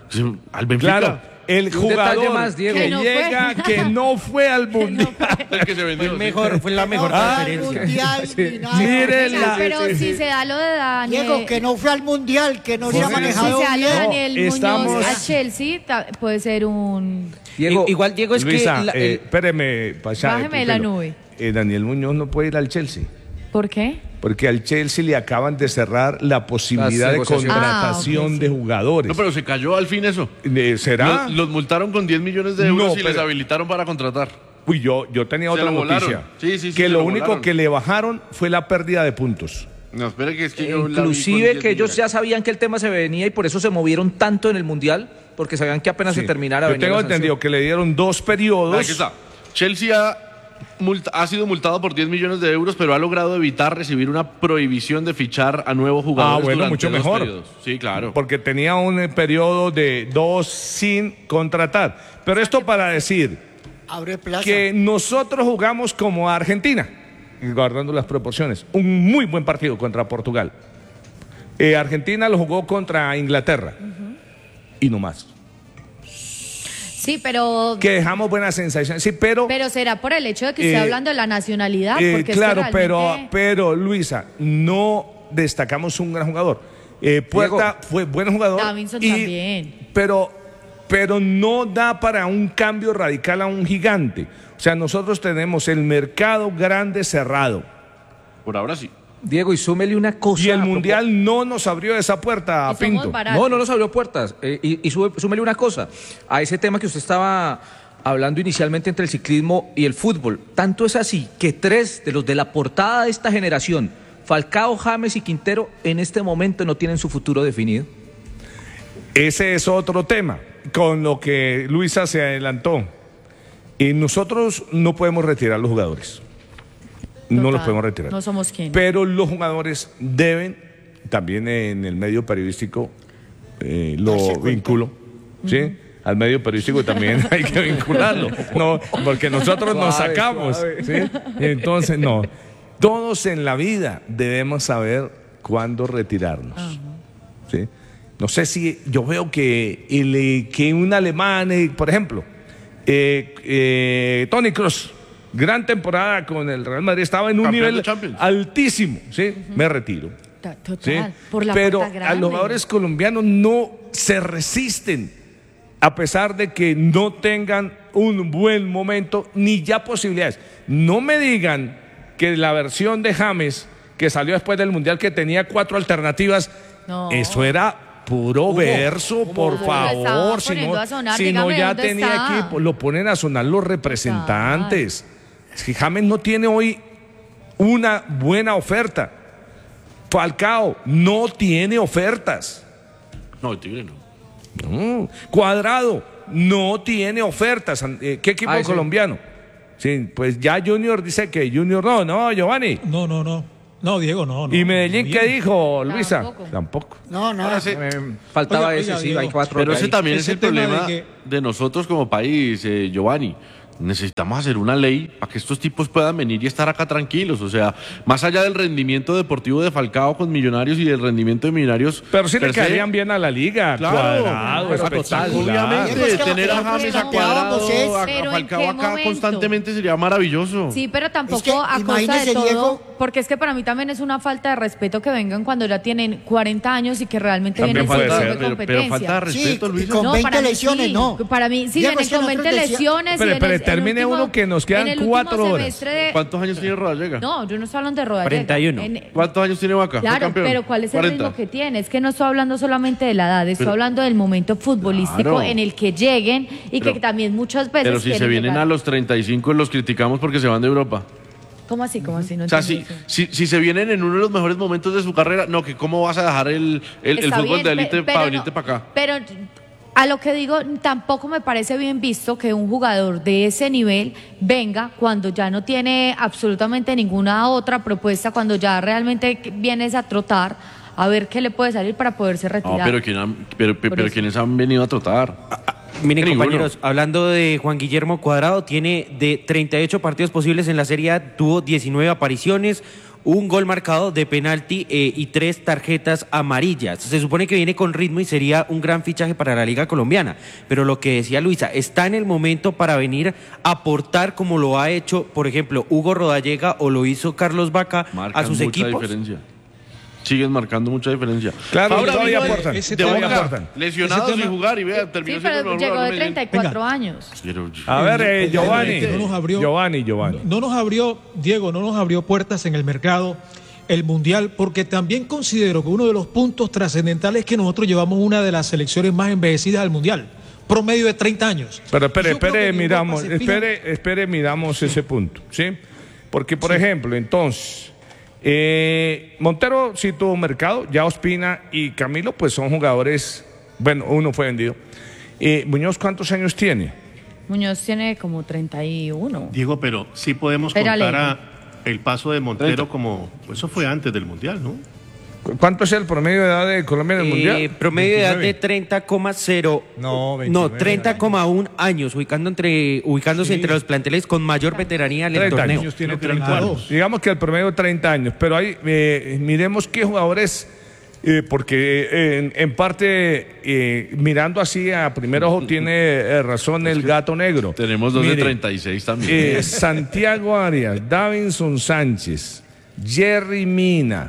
Al Benfica. Claro, el Y un detalle jugador más, Diego. que Que no fue. llega, que no fue al Mundial. El que se vendió. Fue, el sí. mejor, fue la mejor No, al transferencia. mundial, ni nada. Mire Oiga, la- pero si se da lo de Daniel. Diego, que no fue al mundial, que no se ha si manejado se da lo de bien. Daniel No, estamos- Muñoz a Chelsea, ta- puede ser un. Diego, I- Igual, Diego, es Luisa, que... la- eh, el- espéreme, pasá, Bájeme eh, la pero, nube. eh, Daniel Muñoz no puede ir al Chelsea. ¿Por qué? Porque al Chelsea le acaban de cerrar la posibilidad de negociaciones. contratación Ah, ok, sí. de jugadores. No, pero se cayó al fin eso. Eh, ¿Será? Los, los multaron con diez millones de euros No, y les pero- habilitaron para contratar. Uy, yo, yo tenía Se otra lo volaron. noticia. Sí, sí, sí, que se lo lo único volaron. que le bajaron fue la pérdida de puntos. No, espere que es que Eh, yo la vi con inclusive diez que ellos millones. ya sabían que el tema se venía y por eso se movieron tanto en el Mundial, porque sabían que apenas se Sí. terminara. Yo venía tengo la sanción. entendido que le dieron dos periodos. Aquí está. Chelsea ha, multa- ha sido multado por diez millones de euros, pero ha logrado evitar recibir una prohibición de fichar a nuevos jugadores. Ah, bueno, durante mucho dos mejor. periodos. Sí, claro. Porque tenía un eh, periodo de dos sin contratar. Pero esto para decir Abre plaza. que nosotros jugamos como Argentina, guardando las proporciones. Un muy buen partido contra Portugal. Eh, Argentina lo jugó contra Inglaterra. Y no más. Sí, pero. Que dejamos buenas sensaciones. Sí, pero. Pero será por el hecho de que Eh, esté hablando de la nacionalidad. Eh, porque es que claro, pero, realmente- pero Luisa, no destacamos un gran jugador. Eh, Puerta fue buen jugador. Davinson y- también. Pero, pero no da para un cambio radical a un gigante. O sea, nosotros tenemos el mercado grande cerrado. Por ahora sí. Diego, y súmele una cosa. Y el a Mundial no nos abrió esa puerta a Y somos Pinto. baratos. No, no nos abrió puertas. Eh, y y sube- súmele una cosa a ese tema que usted estaba hablando inicialmente entre el ciclismo y el fútbol. Tanto es así que tres de los de la portada de esta generación, Falcao, James y Quintero, en este momento no tienen su futuro definido. Ese es otro tema, con lo que Luisa se adelantó. Y nosotros no podemos retirar los jugadores. No los Total, podemos retirar. no somos quien. Pero los jugadores deben, también en el medio periodístico, eh, lo Darse cuenta. vinculo, ¿sí? Al medio periodístico también hay que vincularlo, no, porque nosotros nos Suave, sacamos, suave. ¿sí? Entonces, no. Todos en la vida debemos saber cuándo retirarnos, ¿sí? No sé si yo veo que, el, eh, que un alemán, eh, por ejemplo, eh, eh, Toni Kroos, gran temporada con el Real Madrid, estaba en un Campeón nivel de Champions. altísimo, ¿sí? Me retiro. Ta- ¿sí? Total, por la Pero puerta a grande. los jugadores colombianos no se resisten, a pesar de que no tengan un buen momento ni ya posibilidades. No me digan que la versión de James, que salió después del Mundial, que tenía cuatro alternativas, No. eso era puro verso, por Hugo lo estaba favor. Si poniendo no, a sonar, si no dígame ya dónde tenía está. equipo, lo ponen a sonar los representantes. Es que James no tiene hoy una buena oferta. Falcao no tiene ofertas. No, Tigre no. No. Cuadrado no tiene ofertas. Eh, ¿Qué equipo Ah, sí. colombiano? Sí, pues ya Junior dice que Junior no, no, Giovanni. No, no, no. No, Diego, no. no ¿Y Medellín no, qué bien. dijo, Luisa? Tampoco. Tampoco. No, no. Ahora sí, Eh, faltaba Oiga, ese, oiga, sí, Diego. hay cuatro. Pero de ese ahí. también Ese es el tema de problema que- de nosotros como país, eh, Giovanni. Necesitamos hacer una ley para que estos tipos puedan venir y estar acá tranquilos. O sea, más allá del rendimiento deportivo de Falcao con Millonarios y del rendimiento de Millonarios. Pero sí le per se, caerían bien a la liga. Claro, Cuadrado, pero espectacular. obviamente, Diego, es que tener lo a que James, a nosotros Cuadrado, planteábamos a, es- a ¿Pero en Falcao qué acá momento? constantemente sería maravilloso. Sí, pero tampoco Es que, a costa de imagínese, todo, Diego. porque es que para mí también es una falta de respeto que vengan cuando ya tienen cuarenta años y que realmente También vienen puede sin ser, tipo de pero, pero competencia. falta de Sí, respeto, y Luisa. con- veinte para mí lesiones, sí. no. Para mí, sí, Diego, vienen es que con veinte nosotros decía- lesiones. Pero- y en pero el- el termine último- uno que nos quedan en el último cuatro horas. semestre de- ¿Cuántos años tiene Rodallega? No, yo no estoy hablando de Rodallega. cuarenta y uno. En- ¿Cuántos años tiene Vaca? ¿Fue Claro, campeón? pero ¿cuál es el cuarenta. ritmo que tiene? Es que no estoy hablando solamente de la edad, estoy Pero- hablando del momento futbolístico Claro. en el que lleguen y Pero- que también muchas veces Pero si se quieren vienen llegar. a los treinta y cinco los criticamos porque se van de Europa. ¿Cómo así? ¿Cómo así? No O sea, entiendo si, eso. si, si se vienen en uno de los mejores momentos de su carrera, no, que cómo vas a dejar el, el, el Está fútbol bien, de pe- élite pero para no- venirte para acá. Pero a lo que digo, tampoco me parece bien visto que un jugador de ese nivel venga cuando ya no tiene absolutamente ninguna otra propuesta, cuando ya realmente vienes a trotar a ver qué le puede salir para poderse No, retirar. pero, ¿quién han- pero, pero, Por pero eso. quienes han venido a trotar. Miren, Ninguno. compañeros, hablando de Juan Guillermo Cuadrado, tiene de treinta y ocho partidos posibles en la Serie A, tuvo diecinueve apariciones, un gol marcado de penalti eh, y tres tarjetas amarillas. Se supone que viene con ritmo y sería un gran fichaje para la Liga Colombiana. Pero lo que decía Luisa, está en el momento para venir a aportar como lo ha hecho, por ejemplo, Hugo Rodallega o lo hizo Carlos Vaca Marcan a sus mucha equipos. diferencia. Siguen marcando mucha diferencia. Claro, Fabra todavía vino de- aportan. ese de todavía Boca, aportan. lesionados Ese tema- sin jugar y vea, terminó Sí, siendo el pero mejor llegó jugador de de treinta y cuatro años. Pero- A ver, eh, Giovanni. No nos abrió- Giovanni, Giovanni. No nos abrió, Diego, no nos abrió puertas en el mercado el Mundial, porque también considero que uno de los puntos trascendentales es que nosotros llevamos una de las selecciones más envejecidas del Mundial, promedio de treinta años. Pero espere, Yo creo que espere, en miramos, Europa se fijan- espere, espere, miramos ese punto, ¿sí? Porque, por ejemplo, entonces, eh, Montero sí tuvo mercado, ya Ospina y Camilo, pues son jugadores, bueno, uno fue vendido. Eh, Muñoz, ¿cuántos años tiene? Muñoz tiene como treinta y uno. Diego, pero sí podemos Espérale. contar a el paso de Montero como... Eso fue antes del Mundial, ¿no? ¿Cu- ¿Cuánto es el promedio de edad de Colombia en el Eh, Mundial? promedio de edad de veintinueve. treinta coma cero. No, no, veintinueve. treinta coma uno años, ubicando entre, ubicándose Sí. entre los planteles con mayor veteranía del treinta torneo. años. tiene Creo que treinta eran años. dos. Digamos que el promedio de treinta años, pero ahí eh, miremos qué jugadores, eh, porque eh, en, en parte, eh, mirando así a primer ojo, tiene eh, razón el gato negro. Tenemos dos de Mire, treinta y seis también. eh, Santiago Arias, Davinson Sánchez, Jerry Mina,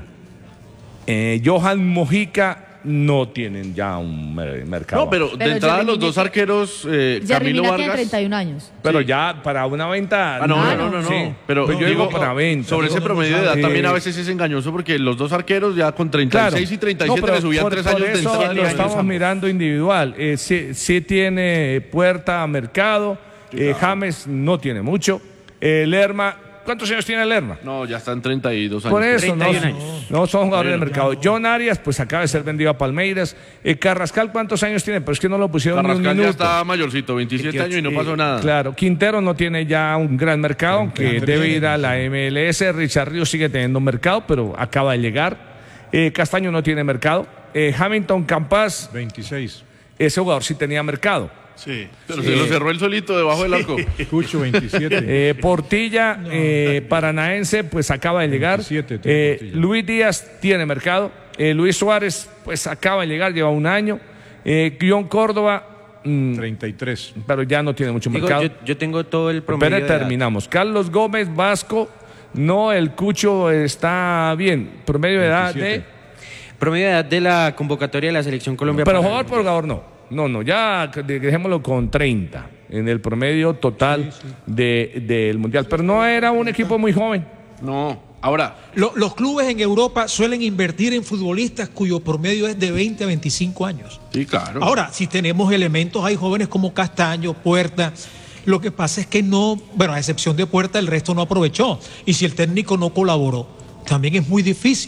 eh, Johan Mojica no tienen ya un mer- mercado. No, pero, Pero de entrada Jerry los Mina dos tiene- arqueros, eh, Jerry Camilo Mina tiene Vargas. treinta y un años. Pero sí. ya para una venta. Ah, no, Ah, no, no, no. Sí. Pero Pues yo digo, digo para venta. sobre ese No, no, promedio no, de edad no. también a Eh, veces es engañoso porque los dos arqueros ya con treinta y seis y treinta y siete No, pero le subían por- tres por años de eso entrada. de lo los estamos años. mirando individual. Eh, sí, sí tiene puerta a mercado. Eh, James no tiene mucho. Eh, Lerma, ¿cuántos años tiene Lerma? No, ya están treinta y dos años. Por eso no, treinta y un años. no son jugadores de Bueno, mercado. John Arias, pues acaba de ser vendido a Palmeiras. Eh, Carrascal, ¿cuántos años tiene? Pero es que no lo pusieron ni un Carrascal ya minuto. está mayorcito, veintisiete años y no pasó nada. Claro, Quintero no tiene ya un gran mercado, aunque debe ir a la M L S. Richard Ríos sigue teniendo un mercado, pero acaba de llegar. Eh, Castaño no tiene mercado. Eh, Hamilton Campas, veintiséis. ese jugador sí tenía mercado. Sí. Pero se lo cerró él solito debajo del arco. Cucho, veintisiete. Eh, Portilla, eh, paranaense, pues acaba de llegar. veintisiete tiene Eh, Portilla. Luis Díaz tiene mercado. Eh, Luis Suárez, pues acaba de llegar, lleva un año. Eh, Guión Córdoba, mm, treinta y tres. pero ya no tiene mucho Digo, mercado. yo, yo tengo todo el promedio Pero de edad. terminamos. Carlos Gómez, Vasco, no, el Cucho está bien. Promedio de edad de. veintisiete. Promedio de edad de la convocatoria de la Selección Colombia. Pero para- jugador por jugador no. No, no, ya dejémoslo con treinta en el promedio total de- del Mundial. Pero no era un equipo muy joven. No, ahora, Lo- los clubes en Europa suelen invertir en futbolistas cuyo promedio es de veinte a veinticinco años. sí, claro. Ahora, si tenemos elementos, hay jóvenes como Castaño, Puerta. Lo que pasa es que no, bueno, a excepción de Puerta, el resto no aprovechó. Y si el técnico no colaboró, también es muy difícil.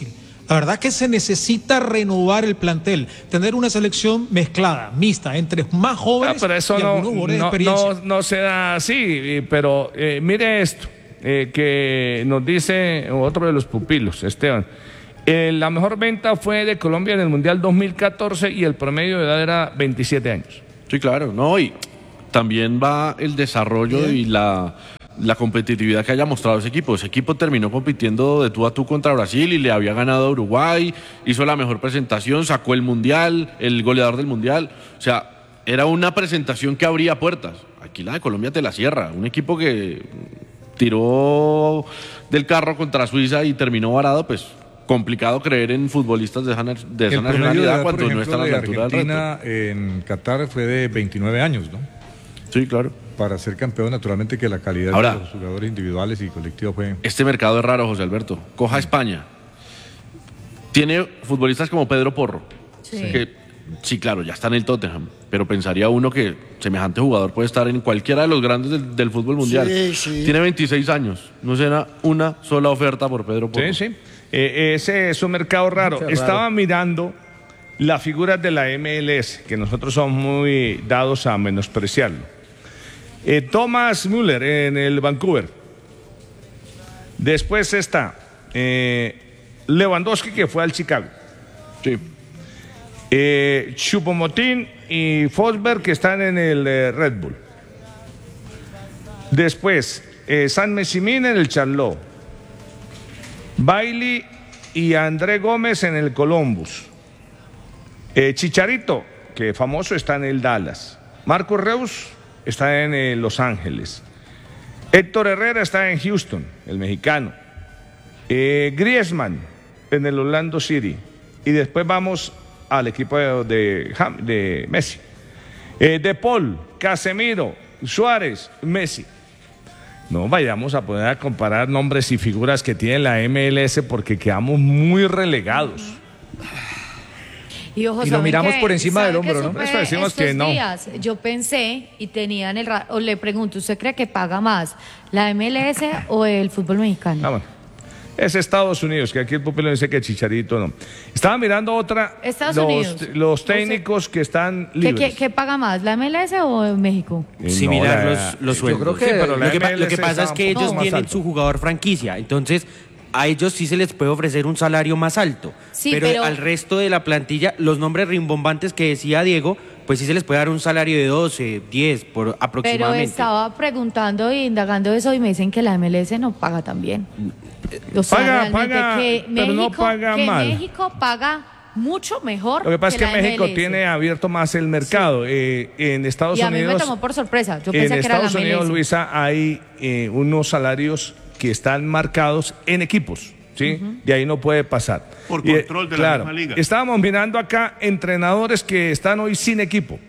La verdad que se necesita renovar el plantel, tener una selección mezclada, mixta, entre más jóvenes ah, pero eso y no, algunos jugadores de no, experiencia. no, no se da así, pero eh, mire esto, eh, que nos dice otro de los pupilos, Esteban. Eh, la mejor venta fue de Colombia en el Mundial dos mil catorce y el promedio de edad era veintisiete años. Sí, claro, no, y también va el desarrollo Bien. y la... la competitividad que haya mostrado ese equipo. Ese equipo terminó compitiendo de tú a tú contra Brasil y le había ganado a Uruguay, hizo la mejor presentación, sacó el Mundial, el goleador del Mundial. O sea, era una presentación que abría puertas. Aquí la de Colombia te la cierra. Un equipo que tiró del carro contra Suiza y terminó varado, pues complicado creer en futbolistas de esa, de esa el nacionalidad edad, cuando ejemplo, no están a la altura del reto. Argentina en Qatar fue de veintinueve años, ¿no? Sí, claro. Para ser campeón, naturalmente que la calidad Ahora, de los jugadores individuales y colectivos fue... Este mercado es raro, José Alberto. Coja España. Tiene futbolistas como Pedro Porro. Sí. Que, sí, claro, ya está en el Tottenham. Pero pensaría uno que semejante jugador puede estar en cualquiera de los grandes del, del fútbol mundial. Sí, sí. Tiene veintiséis años. No será una sola oferta por Pedro Porro. Sí, sí. Eh, ese es un mercado raro. Raro. Estaba mirando las figuras de la M L S, que nosotros somos muy dados a menospreciarlo. Eh, Thomas Müller en el Vancouver. Después está eh, Lewandowski, que fue al Chicago. Sí. Eh, Choupo-Moting y Forsberg, que están en el eh, Red Bull. Después eh, Saint-Maximin en el Charlotte. Bailey y André Gómez en el Columbus. Eh, Chicharito, que famoso, está en el Dallas. Marcos Reus está en eh, Los Ángeles. Héctor Herrera está en Houston, el mexicano. Eh, Griezmann en el Orlando City. Y después vamos al equipo de, de, de Messi. Eh, De Paul, Casemiro, Suárez, Messi. No vayamos a poder a comparar nombres y figuras que tiene la M L S porque quedamos muy relegados. Y, ojo, Y lo ¿saben miramos qué? por encima del ¿Saben qué hombro, ¿no? supe Eso decimos estos que no. días? Yo pensé y tenía en el ra- o le pregunto, ¿usted cree que paga más la M L S o el fútbol mexicano? Ah, bueno. Es Estados Unidos, que aquí el pupilo dice que Chicharito no. Estaba mirando otra. Estados los, Unidos. los técnicos que están ¿Qué, libres. qué, qué paga más, la M L S o México? Eh, Similar no, la- los, los yo sueldos. creo que- Sí, pero la lo, que, pa- M L S lo que pasa es está que un poco ellos más tienen alto. su jugador franquicia, entonces a ellos sí se les puede ofrecer un salario más alto, Sí, pero, pero- al resto de la plantilla, los nombres rimbombantes que decía Diego, pues sí se les puede dar un salario de doce, diez por Pero aproximadamente. estaba preguntando e indagando eso y me dicen que la M L S no paga tan bien. O sea, Paga, realmente paga, que pero no México, paga que mal. México paga mucho mejor. Lo que pasa es la que México M L S. tiene abierto más el mercado. Eh, en Estados Y a mí Unidos. me tomó por sorpresa. Yo en pensé que era la Estados M L S. Unidos, Luisa, hay eh, unos salarios que están marcados en equipos. ¿Sí? De ahí no puede pasar. Por Y, eh, control de la claro, misma liga. Estábamos mirando acá entrenadores que están hoy sin equipo.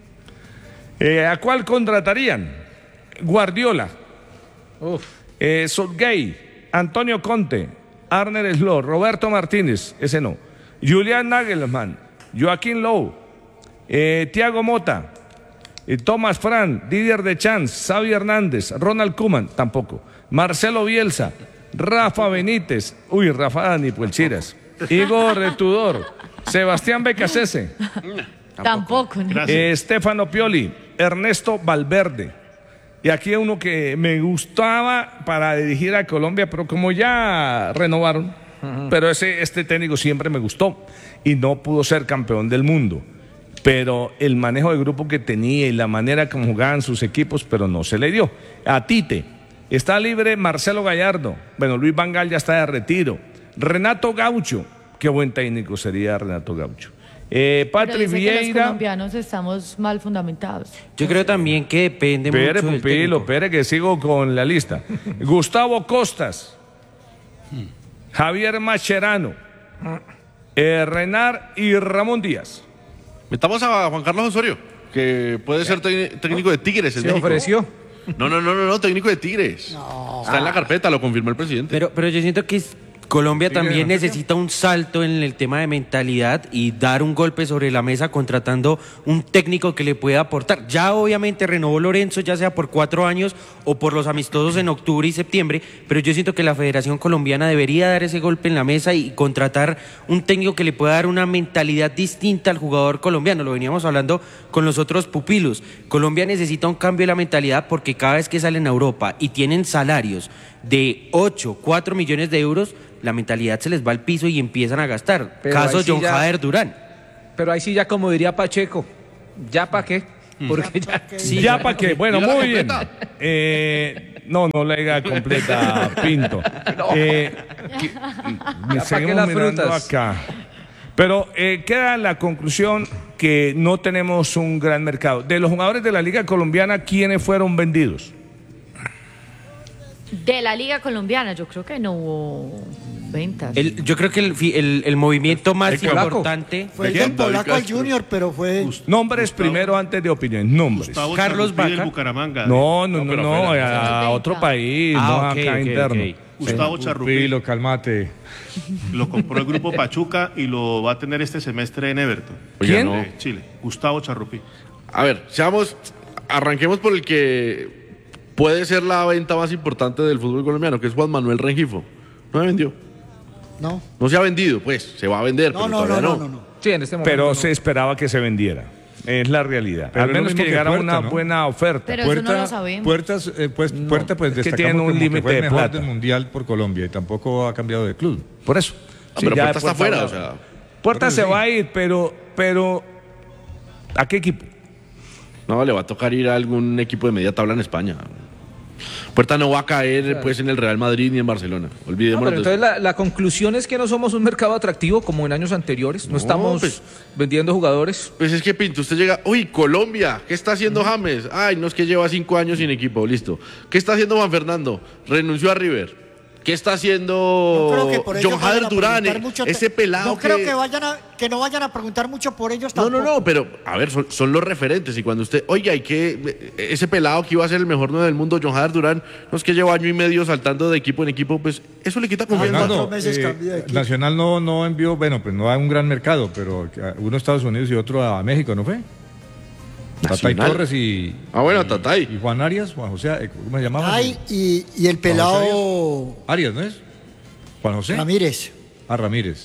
Eh, ¿A cuál contratarían? Guardiola, Uf. eh, Southgate, Antonio Conte, Arne Slot, Roberto Martínez, ese no. Julián Nagelsmann, Joaquín Lowe, eh, Thiago Motta, eh, Thomas Frank, Didier Deschamps, Xavi Hernández, Ronald Koeman, tampoco. Marcelo Bielsa, Rafa Benítez, uy, Rafa ni Puelchiras, Igor Tudor, Sebastián Becasese, Tampoco. ¿no? Gracias. eh, Stefano Pioli, Ernesto Valverde. Y aquí uno que me gustaba para dirigir a Colombia, pero como ya renovaron, pero ese, este técnico siempre me gustó y no pudo ser campeón del mundo. Pero el manejo de grupo que tenía y la manera como jugaban sus equipos, pero no se le dio. A Tite, está libre Marcelo Gallardo, bueno, Luis Van Gaal ya está de retiro. Renato Gaucho, qué buen técnico sería Renato Gaucho. Eh, Pero Patrick dice que los Vieira. colombianos estamos mal fundamentados. Yo creo también que depende Pere, mucho del Pupilo, técnico. Pere, que sigo con la lista. Gustavo Costas, Javier Macherano, eh, Renar y Ramón Díaz. Metamos a Juan Carlos Osorio, que puede ser tec- técnico de Tigres en Se México. ofreció. No, no, no, no, no, técnico de Tigres. Está en la carpeta, lo confirmó el presidente. Pero, pero yo siento que es Colombia también necesita un salto en el tema de mentalidad y dar un golpe sobre la mesa contratando un técnico que le pueda aportar. Ya obviamente renovó Lorenzo, ya sea por cuatro años o por los amistosos en octubre y septiembre, pero yo siento que la Federación Colombiana debería dar ese golpe en la mesa y contratar un técnico que le pueda dar una mentalidad distinta al jugador colombiano. Lo veníamos hablando con los otros pupilos. Colombia necesita un cambio de la mentalidad porque cada vez que salen a Europa y tienen salarios de ocho, cuatro millones de euros, la mentalidad se les va al piso y empiezan a gastar. Pero Caso sí John ya, Jader Durán. Pero ahí sí ya como diría Pacheco, ¿ya para qué? Porque ya... Sí, ¿ya para qué? Bueno, muy bien. Eh, no, no la diga completa, Pinto. No. Eh, que- Ya, ¿pa' seguimos qué las mirando frutas? acá. Pero eh, queda la conclusión que no tenemos un gran mercado. De los jugadores de la Liga Colombiana, ¿quiénes fueron vendidos? De la Liga Colombiana, yo creo que no hubo ventas. El- yo creo que el, fi- el- el movimiento más El polaco. importante... Fue el ¿De del quién? David polaco al Castro. Junior, pero fue... Nombres Gustavo- primero antes de opiniones. Nombres. Gustavo Carlos Charrupí del Vaca. Bucaramanga. No, no, no, pero no, afuera. a otro país, Ah, no ok, acá ok, interno. ok. Gustavo Charrupí Pilo, calmate. lo compró el grupo Pachuca y lo va a tener este semestre en Everton. Oiga, ¿Quién? no. De Chile. Gustavo Charrupí. A ver, seamos, arranquemos por el que puede ser la venta más importante del fútbol colombiano, que es Juan Manuel Rengifo. No se vendió. No, No se ha vendido, pues, se va a vender, no, pero no, todavía no, no. no, no. Sí, en este momento Pero no. se esperaba que se vendiera. Es la realidad. Pero Al es lo menos que mismo que llegara Puerta, una ¿no? buena oferta. Pero eso no lo sabemos. Puertas, eh, pues, Puerta, pues es que destacamos tiene un como que límite fue el de mejor plata. del mundial por Colombia y tampoco ha cambiado de club. Por eso. Ah, pero ya Puerta está Puerta afuera, va- o sea. Puerta Puerta se sí. va a ir, pero, pero ¿a qué equipo? No, le va a tocar ir a algún equipo de media tabla en España. Puerta no va a caer pues en el Real Madrid ni en Barcelona. No, Olvidémonos pero de entonces eso. la, la conclusión es que no somos un mercado atractivo como en años anteriores. No, No, estamos pues- vendiendo jugadores. Pues es que Pinto, usted llega, uy, Colombia, ¿qué está haciendo James? Ay, no es que lleva cinco años sin equipo, listo. ¿Qué está haciendo Juan Fernando? Renunció a River. ¿Qué está No haciendo creo que por ellos John vayan Jader a Durán? preguntar mucho te- Ese pelado No creo que... que, vayan a, que no vayan a preguntar mucho por ellos No, tampoco. no, no, pero a ver, son, son los referentes y cuando usted, oiga, hay que, ese pelado que iba a ser el mejor nueve del mundo, John Jader Durán, no es que lleva año y medio saltando de equipo en equipo, pues eso le quita confianza. Fernando, Fernando, meses eh, cambió de equipo. Nacional no, no envió, bueno, pues no a un gran mercado, pero que a- uno a Estados Unidos y otro a México, ¿no fue? Tatay Nacional. Torres y, Ah, bueno, y- Tatay. y Juan Arias, Juan José, eh, ¿cómo se llamaba? Ay, y, y el pelado Arias, ¿no es? Juan José. Ramírez. Ah, Ramírez.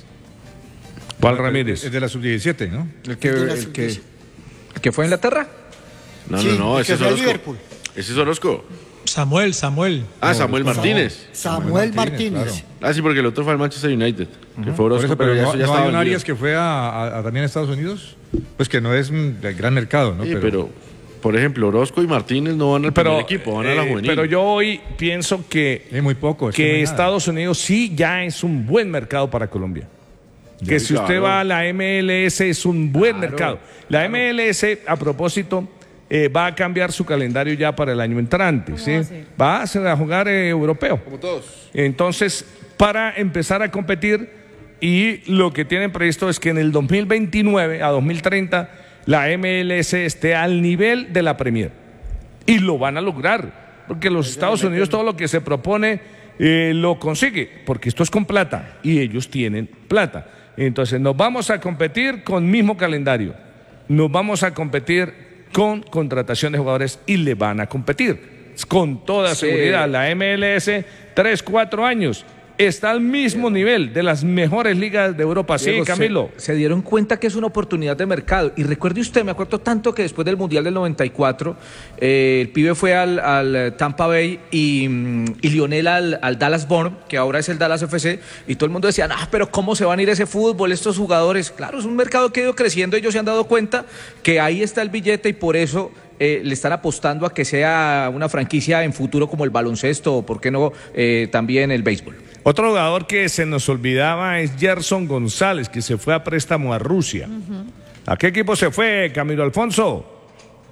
¿Cuál Ramírez? Es de la sub diecisiete, ¿no? El que, de la el que, sub- el que fue a Inglaterra. No, Sí, no, no, el ese que es fue a Orozco. Liverpool. Ese es Orozco. Samuel, Samuel. Ah, Samuel Martínez. Samuel Martínez, Martínez. Ah, sí, porque el otro fue al Manchester United, que fue Por Orozco, eso, pero, pero ya no, eso ya no estaba hay un vendido. Arias que fue a, a- a también a Estados Unidos, pues que no es un gran mercado, ¿no? Sí, pero, por ejemplo, Orozco y Martínez no van al Pero, primer equipo, van a la eh, juvenil. pero yo hoy pienso que, es muy poco. es que no que hay nada. Estados Unidos sí ya es un buen mercado para Colombia. Que Sí, si usted claro. va a la M L S es un buen mercado. La M L S, a propósito, eh, va a cambiar su calendario ya para el año entrante. ¿Cómo ¿sí? va a ser? Va a hacer a jugar eh, europeo. Como todos. Entonces, para empezar a competir, y lo que tienen previsto es que en el dos mil veintinueve a dos mil treinta la M L S esté al nivel de la Premier. Y lo van a lograr, porque los Estados Unidos todo lo que se propone eh, lo consigue, porque esto es con plata y ellos tienen plata. Entonces, nos vamos a competir con mismo calendario, nos vamos a competir con contratación de jugadores y le van a competir. Con toda Sí. seguridad, la M L S, tres, cuatro años, está al mismo nivel de las mejores ligas de Europa. Sí, Diego, se- Camilo. Se, dieron cuenta que es una oportunidad de mercado. Y recuerde usted, me acuerdo tanto que después del Mundial del noventa y cuatro, eh, el pibe fue al, al Tampa Bay y, mm, y Lionel al, al Dallas Born, que ahora es el Dallas F C, y todo el mundo decía, ah, pero ¿cómo se van a ir ese fútbol, estos jugadores? Claro, es un mercado que ha ido creciendo, ellos se han dado cuenta que ahí está el billete y por eso... Eh, le están apostando a que sea una franquicia en futuro como el baloncesto o, por qué no, eh, también el béisbol. Otro jugador que se nos olvidaba es Gerson González, que se fue a préstamo a Rusia. ¿A qué equipo se fue, Camilo Alfonso?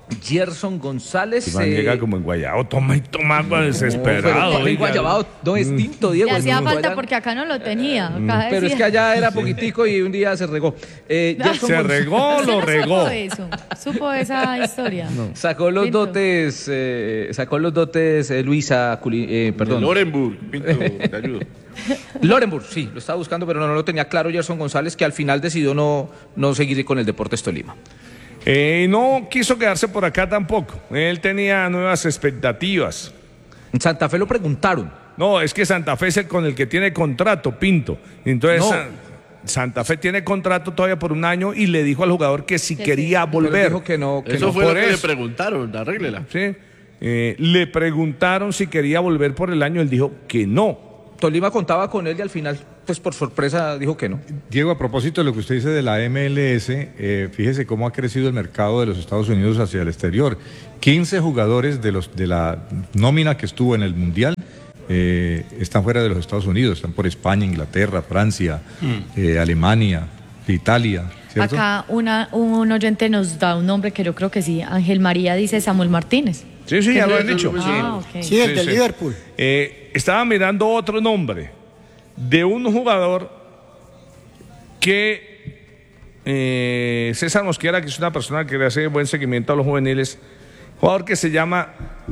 Gerson González. Iván eh, llega como en Guayabo, toma y toma, desesperado. No, pero oiga. Guayabao no es tinto, Diego. Le es hacía tinto, falta allá- porque acá no lo tenía. Acá Pero es decía- que allá era poquitico y un día se regó. Eh, Gerson Se González regó, ¿Usted lo no regó. Supo eso, supo esa historia. sacó los Pinto. dotes, eh, sacó los dotes eh, Luisa, Culi- eh, perdón. Lorenburg, Pinto, te ayudo. Lorenburg, sí, lo estaba buscando, pero no, no lo tenía claro Gerson González, que al final decidió no, no seguir con el Deportes Tolima. Eh, no quiso quedarse por acá tampoco. Él tenía nuevas expectativas. En Santa Fe lo preguntaron. No, es que Santa Fe es el con el que tiene contrato, Pinto. Entonces, No. Sa- Santa Fe tiene contrato todavía por un año y le dijo al jugador que si Que quería sí. Pero volver. dijo que no, que Eso no. fue por lo que le eso. preguntaron, arréglela. ¿Sí? Eh, le preguntaron si quería volver por el año, él dijo que no. Tolima contaba con él y al final, pues por sorpresa, dijo que no. Diego, a propósito de lo que usted dice de la M L S, eh, fíjese cómo ha crecido el mercado de los Estados Unidos hacia el exterior. quince jugadores de, los, de la nómina que estuvo en el Mundial eh, están fuera de los Estados Unidos, están por España, Inglaterra, Francia, eh, Alemania, Italia. ¿cierto? Acá una, un oyente nos da un nombre que yo creo que sí. Ángel María dice Samuel Martínez. Sí, sí, ya lo han dicho. Ah, ok. Sí, el Sí, de sí. Liverpool. Eh, estaba mirando otro nombre de un jugador que eh, César Mosquera, que es una persona que le hace buen seguimiento a los juveniles, jugador que se llama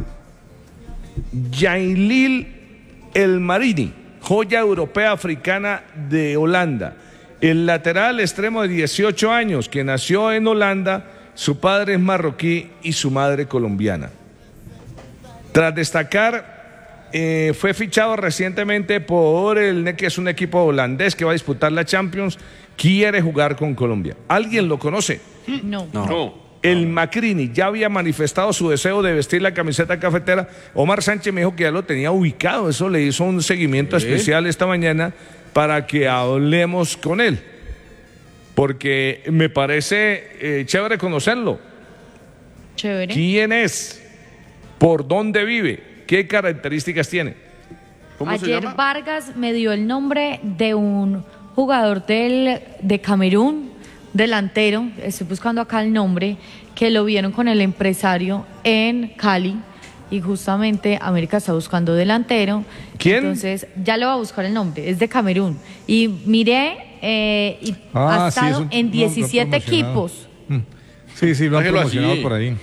Yailil El Marini, joya europea africana de Holanda. El lateral extremo de dieciocho años, que nació en Holanda, su padre es marroquí y su madre colombiana. Tras destacar, eh, fue fichado recientemente por el N E C, que es un equipo holandés que va a disputar la Champions, quiere jugar con Colombia. ¿Alguien lo conoce? No. No. El Macrini ya había manifestado su deseo de vestir la camiseta cafetera. Omar Sánchez me dijo que ya lo tenía ubicado, eso le hizo un seguimiento especial esta mañana para que hablemos con él, porque me parece eh, chévere conocerlo. Chévere. ¿Quién es? ¿Por dónde vive? ¿Qué características tiene? ¿Cómo se Ayer llama? Vargas me dio el nombre de un jugador del, de Camerún, delantero, estoy buscando acá el nombre, que lo vieron con el empresario en Cali y justamente América está buscando delantero. ¿Quién? Entonces ya le va a buscar el nombre, es de Camerún. Y miré, eh, y Ah, ha sí, es estado un- en no, lo han diecisiete promocionado. equipos. Mm. Sí, sí, lo han Déjelo promocionado así. por ahí.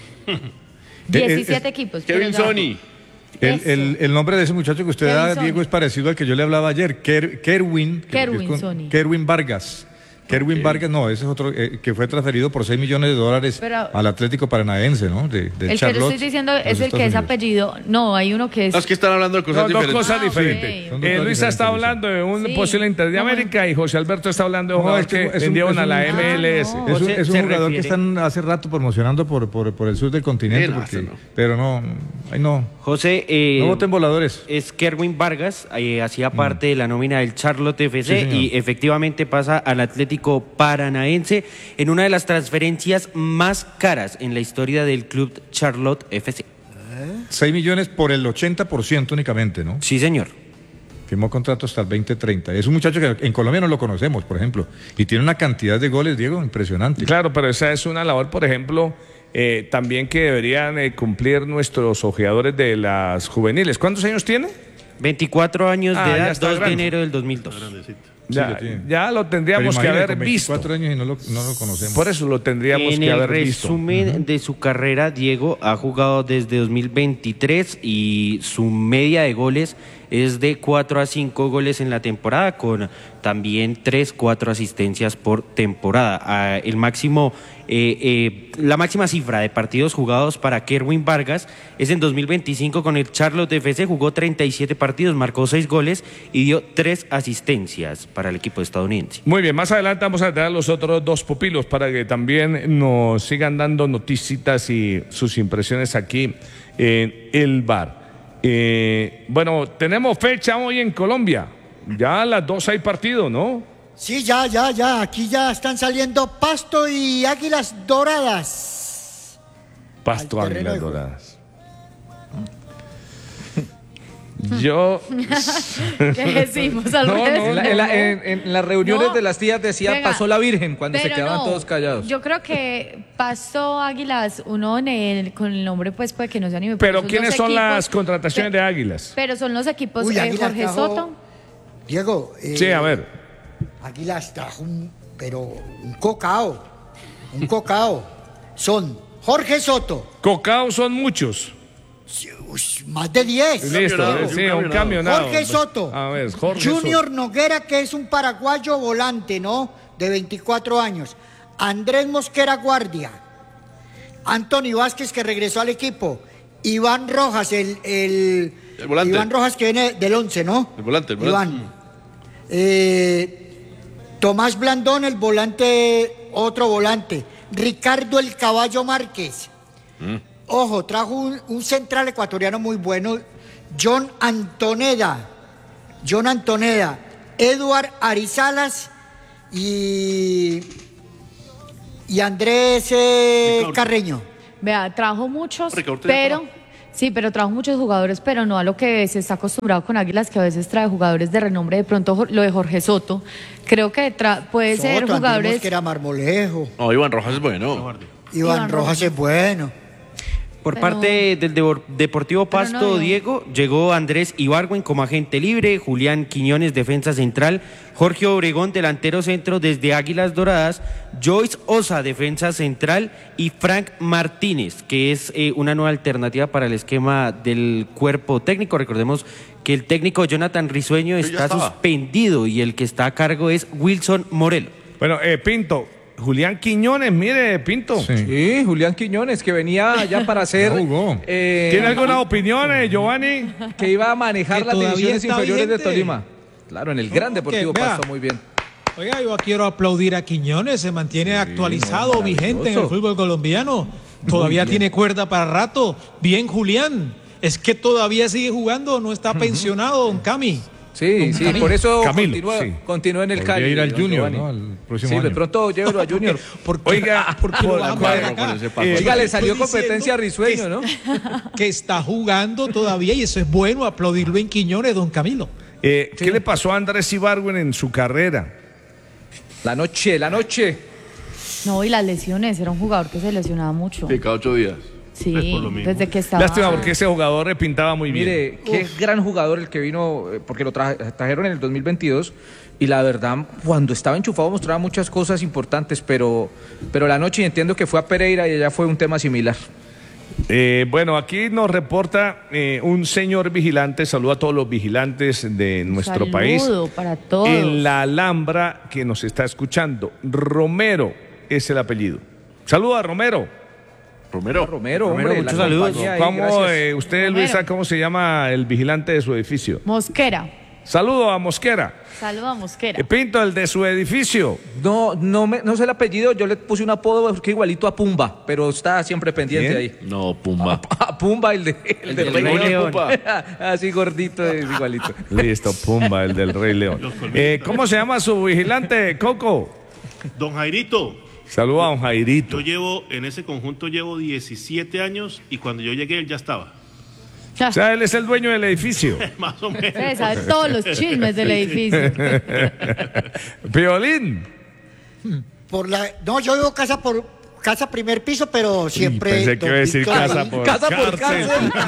diecisiete Eh, equipos. Kevin pero ya- Sony. El, Eso. el- el nombre de ese muchacho que usted Kevin da, Sony. Diego, es parecido al que yo le hablaba ayer, Ker- Kerwin. que- Kerwin que es con- Sony. Kerwin Vargas. Kerwin Vargas, no, ese es otro, eh, que fue transferido por seis millones de dólares Pero- al Atlético Paranaense, ¿no? De, del El que le Charlotte, estoy diciendo de es los el que Estados es Unidos. apellido. No, hay uno que es. No, es que están hablando de cosas No, dos diferentes. cosas Ah, ok. diferentes. Son dos Eh, cosas Luisa está diferentes, hablando de un Sí. posible Inter de No, América y José Alberto está hablando de un No, jugador es que que es un- vendieron es a la un- M L S. Ah, no. Es un, Se- es un se jugador que refiere- están hace rato promocionando por, por, por el sur del continente, Sí, no, porque- eso no. pero no, ay no, José, eh, no voten voladores. es Kerwin Vargas, eh, hacía parte de la nómina del Charlotte F C Sí, señor. y efectivamente pasa al Atlético Paranaense en una de las transferencias más caras en la historia del club Charlotte F C. seis millones por el ochenta por ciento únicamente, ¿no? Sí, señor. Firmó contrato hasta el veinte treinta. Es un muchacho que en Colombia no lo conocemos, por ejemplo, y tiene una cantidad de goles, Diego, impresionante. Claro, pero esa es una labor, por ejemplo, eh, también que deberían eh, cumplir nuestros ojeadores de las juveniles. ¿Cuántos años tiene? veinticuatro años Ah, de ya edad, está dos de grande. enero del dos mil dos. Ya, lo tiene. ya lo Pero tendríamos que imagínate, haber con visto. veinticuatro años y no lo, no lo conocemos. Por eso lo tendríamos En que el haber visto. resumen de su carrera, Diego ha jugado desde dos mil veintitrés y su media de goles es de cuatro a cinco goles en la temporada, con también tres, cuatro asistencias por temporada. Ah, el máximo, eh, eh, la máxima cifra de partidos jugados para Kerwin Vargas es en dos mil veinticinco con el Charlotte F C, jugó treinta y siete partidos, marcó seis goles y dio tres asistencias para el equipo estadounidense. Muy bien, más adelante vamos a traer los otros dos pupilos para que también nos sigan dando noticitas y sus impresiones aquí en el bar. Eh, bueno, tenemos fecha hoy en Colombia. Ya a las dos hay partido, ¿no? Sí, ya, ya, ya. Aquí ya están saliendo Pasto y Águilas Doradas. Pasto Al terreno Águilas de juego. Doradas. Yo. ¿Qué decimos al No, no, resto? en, la- en la- en- en las reuniones No. de las tías decía, Venga, pasó la Virgen, cuando se pero quedaban no, todos callados. Yo creo que pasó Águilas, uno en el, con el nombre pues puede que no se anime. Pero son ¿quiénes los son equipos- las contrataciones pe- de Águilas? Pero son los equipos Uy, eh, Águilas Jorge trajo- Soto. Diego, eh, Sí, a ver. Águilas trajo un, pero un cocao, un cocao. Son Jorge Soto, Cocao son muchos. ush, más de diez. Listo, camionado, sí, un un camionado. Jorge Soto, A ver, Jorge Junior Soto. Noguera, que es un paraguayo volante, ¿no? De veinticuatro años. Andrés Mosquera Guardia. Anthony Vázquez, que regresó al equipo. Iván Rojas, el, el, El volante. Iván Rojas, que viene del once, ¿no? El volante, el volante. Iván. Eh, Tomás Blandón, el volante, otro volante. Ricardo el Caballo Márquez. Ojo, trajo un, un central ecuatoriano muy bueno, John Antoneda. John Antoneda. Eduard Arizalas y, y Andrés eh, Ricaurte. Carreño. Vea, trajo muchos, Ricaurte pero ya sí, pero trajo muchos jugadores, pero no a lo que se está acostumbrado con Águilas, que a veces trae jugadores de renombre. De pronto Jor- lo de Jorge Soto, creo que tra- puede ser Soto, jugadores. que era Marmolejo. No, Iván Rojas es bueno. Iván, Iván Rojas Rojas. es bueno. Por Pero- parte del Devor- Deportivo Pero Pasto, no, no. Diego, llegó Andrés Ibargüen como agente libre, Julián Quiñones, defensa central, Jorge Obregón, delantero centro desde Águilas Doradas, Joyce Osa, defensa central, y Frank Martínez, que es eh, una nueva alternativa para el esquema del cuerpo técnico. Recordemos que el técnico Jonathan Risueño Sí, ya está estaba. suspendido y el que está a cargo es Wilson Morelo. Bueno, eh, Pinto. Julián Quiñones, mire, Pinto. Sí. Sí, Julián Quiñones, que venía ya para hacer... Ya jugó. eh, ¿Tiene alguna opinión, eh, Giovanni? que iba a manejar Que las todavía divisiones está inferiores de vigente. Tolima. Claro, en el Gran No, Deportivo que vea. Pasto, muy bien. Oiga, yo quiero aplaudir a Quiñones, se mantiene actualizado, no, vigente en el maravilloso. fútbol colombiano. Todavía tiene cuerda para rato. Bien, Julián. Es que todavía sigue jugando, no está pensionado, don Cami. Sí, sí, Camilo. por eso Camilo, continúa, sí. continúa en el Podría Cali. ir al don Junior, Giovanni. ¿no? Al próximo Sí, de año. pronto llévelo a Junior. ¿Por qué, Oiga, ¿por qué lo por- bajan por- para con acá? ese paso. Eh, Oiga, le estoy salió diciendo competencia a que- Risueño, ¿no? Que está jugando todavía y eso es bueno, aplaudirlo en Quiñones, don Camilo. Eh, ¿Qué le pasó a Andrés Ibargüen en su carrera? La noche, la noche. No, y las lesiones, era un jugador que se lesionaba mucho. Sí, cada ocho días. Sí, Es por lo mismo. desde que estaba. Lástima porque ese jugador le pintaba muy bien. Mire, qué gran jugador el que vino, eh, porque lo tra- trajeron en el dos mil veintidós y la verdad, cuando estaba enchufado mostraba muchas cosas importantes, pero, pero la noche entiendo que fue a Pereira y allá fue un tema similar. Eh, bueno, aquí nos reporta eh, un señor vigilante, saluda a todos los vigilantes de nuestro Saludo país. para todos. En la Alhambra que nos está escuchando. Romero es el apellido. Saluda, Romero. Romero. Romero, Romero, hombre, muchos la saludos. compañía ahí, ¿Cómo, gracias. eh, usted, Romero. Luisa, cómo se llama el vigilante de su edificio? Mosquera. Saludo a Mosquera. Saludo a Mosquera. Eh, Pinto, el de su edificio. No, no, me, no sé el apellido, yo le puse un apodo porque igualito a Pumba, pero está siempre pendiente ¿Quién? ahí. No, Pumba. A Pumba, el, de, el, del del Rey Rey León. León. Así gordito, es igualito. Listo, Pumba, el del Rey León. Eh, ¿Cómo se llama su vigilante, Coco? Don Jairito, Saluda a don Jairito. yo llevo, en ese conjunto llevo diecisiete años y cuando yo llegué él ya estaba. O sea, él es el dueño del edificio. Más o menos. Usted sabe todos los chismes del edificio. Violín. Por la, no, yo vivo casa por casa primer piso, pero siempre. pensé que iba a decir don Víctor casa ahí. por Casa por cárcel.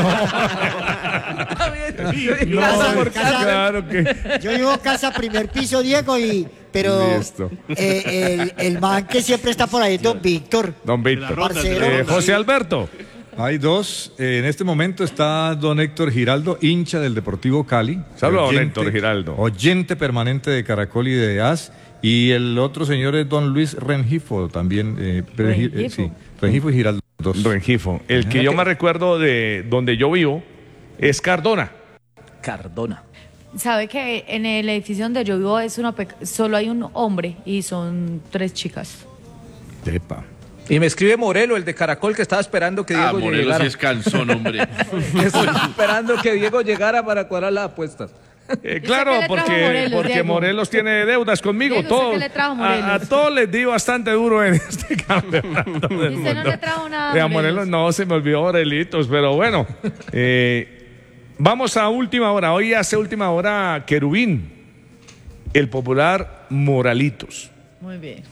cárcel. No, Casa por casa. cárcel. claro que. Yo vivo casa primer piso, Diego, y pero Listo. eh, el, el man que siempre está por ahí es don Víctor. Don De la Víctor. ronda, de la Parcero. Eh, ronda. José Alberto. Hay dos. Eh, en este momento está don Héctor Giraldo, hincha del Deportivo Cali. Saludos, don Oyente- Héctor Giraldo. Oyente permanente de Caracol y de A S. Y el otro señor es don Luis Rengifo, también. Eh, Rengifo. Eh, Rengifo. sí, Rengifo y Giraldo. Dos. Rengifo. El que yo me recuerdo de donde yo vivo es Cardona. Cardona. Sabe que en el edificio donde yo vivo es una pe- solo hay un hombre y son tres chicas. Epa. Y me escribe Morelo, el de Caracol, que estaba esperando que Ah, Diego Morelos llegara. sí es calzón, hombre. Estaba esperando que Diego llegara para cuadrar las apuestas. Eh, qué claro, le trajo porque, Morelos, porque Diego? Morelos tiene deudas conmigo. Diego, ¿usted todos, qué le trajo a, Morelos? a todos les di bastante duro en este campeonato del ¿Y usted no mundo. le trajo nada a Eh, a Morelos? Morelos no, se me olvidó Morelitos, pero bueno. eh, Vamos a última hora. Hoy hace última hora Querubín, el popular Moralitos. Muy bien.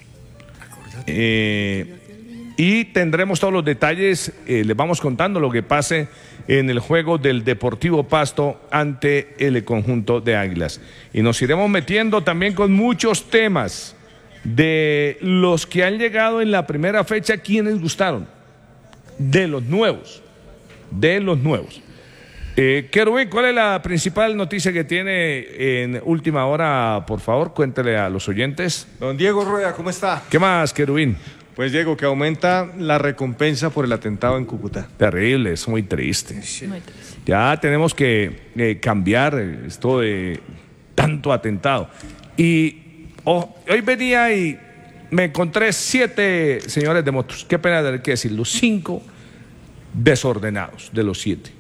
Eh, y tendremos todos los detalles, eh, les vamos contando lo que pase en el juego del Deportivo Pasto ante el conjunto de Águilas. Y nos iremos metiendo también con muchos temas de los que han llegado en la primera fecha, quienes gustaron, de los nuevos, de los nuevos. Eh, Querubín, ¿cuál es la principal noticia que tiene en última hora? Por favor, cuéntele a los oyentes. Don Diego Rueda, ¿cómo está? ¿Qué más, Querubín? Pues Diego, que aumenta la recompensa por el atentado en Cúcuta. Terrible, es muy triste. Muy triste. Ya tenemos que eh, cambiar esto de tanto atentado. Y oh, hoy venía y me encontré siete señores de motos. Qué pena tener que decirlo, cinco desordenados de los siete.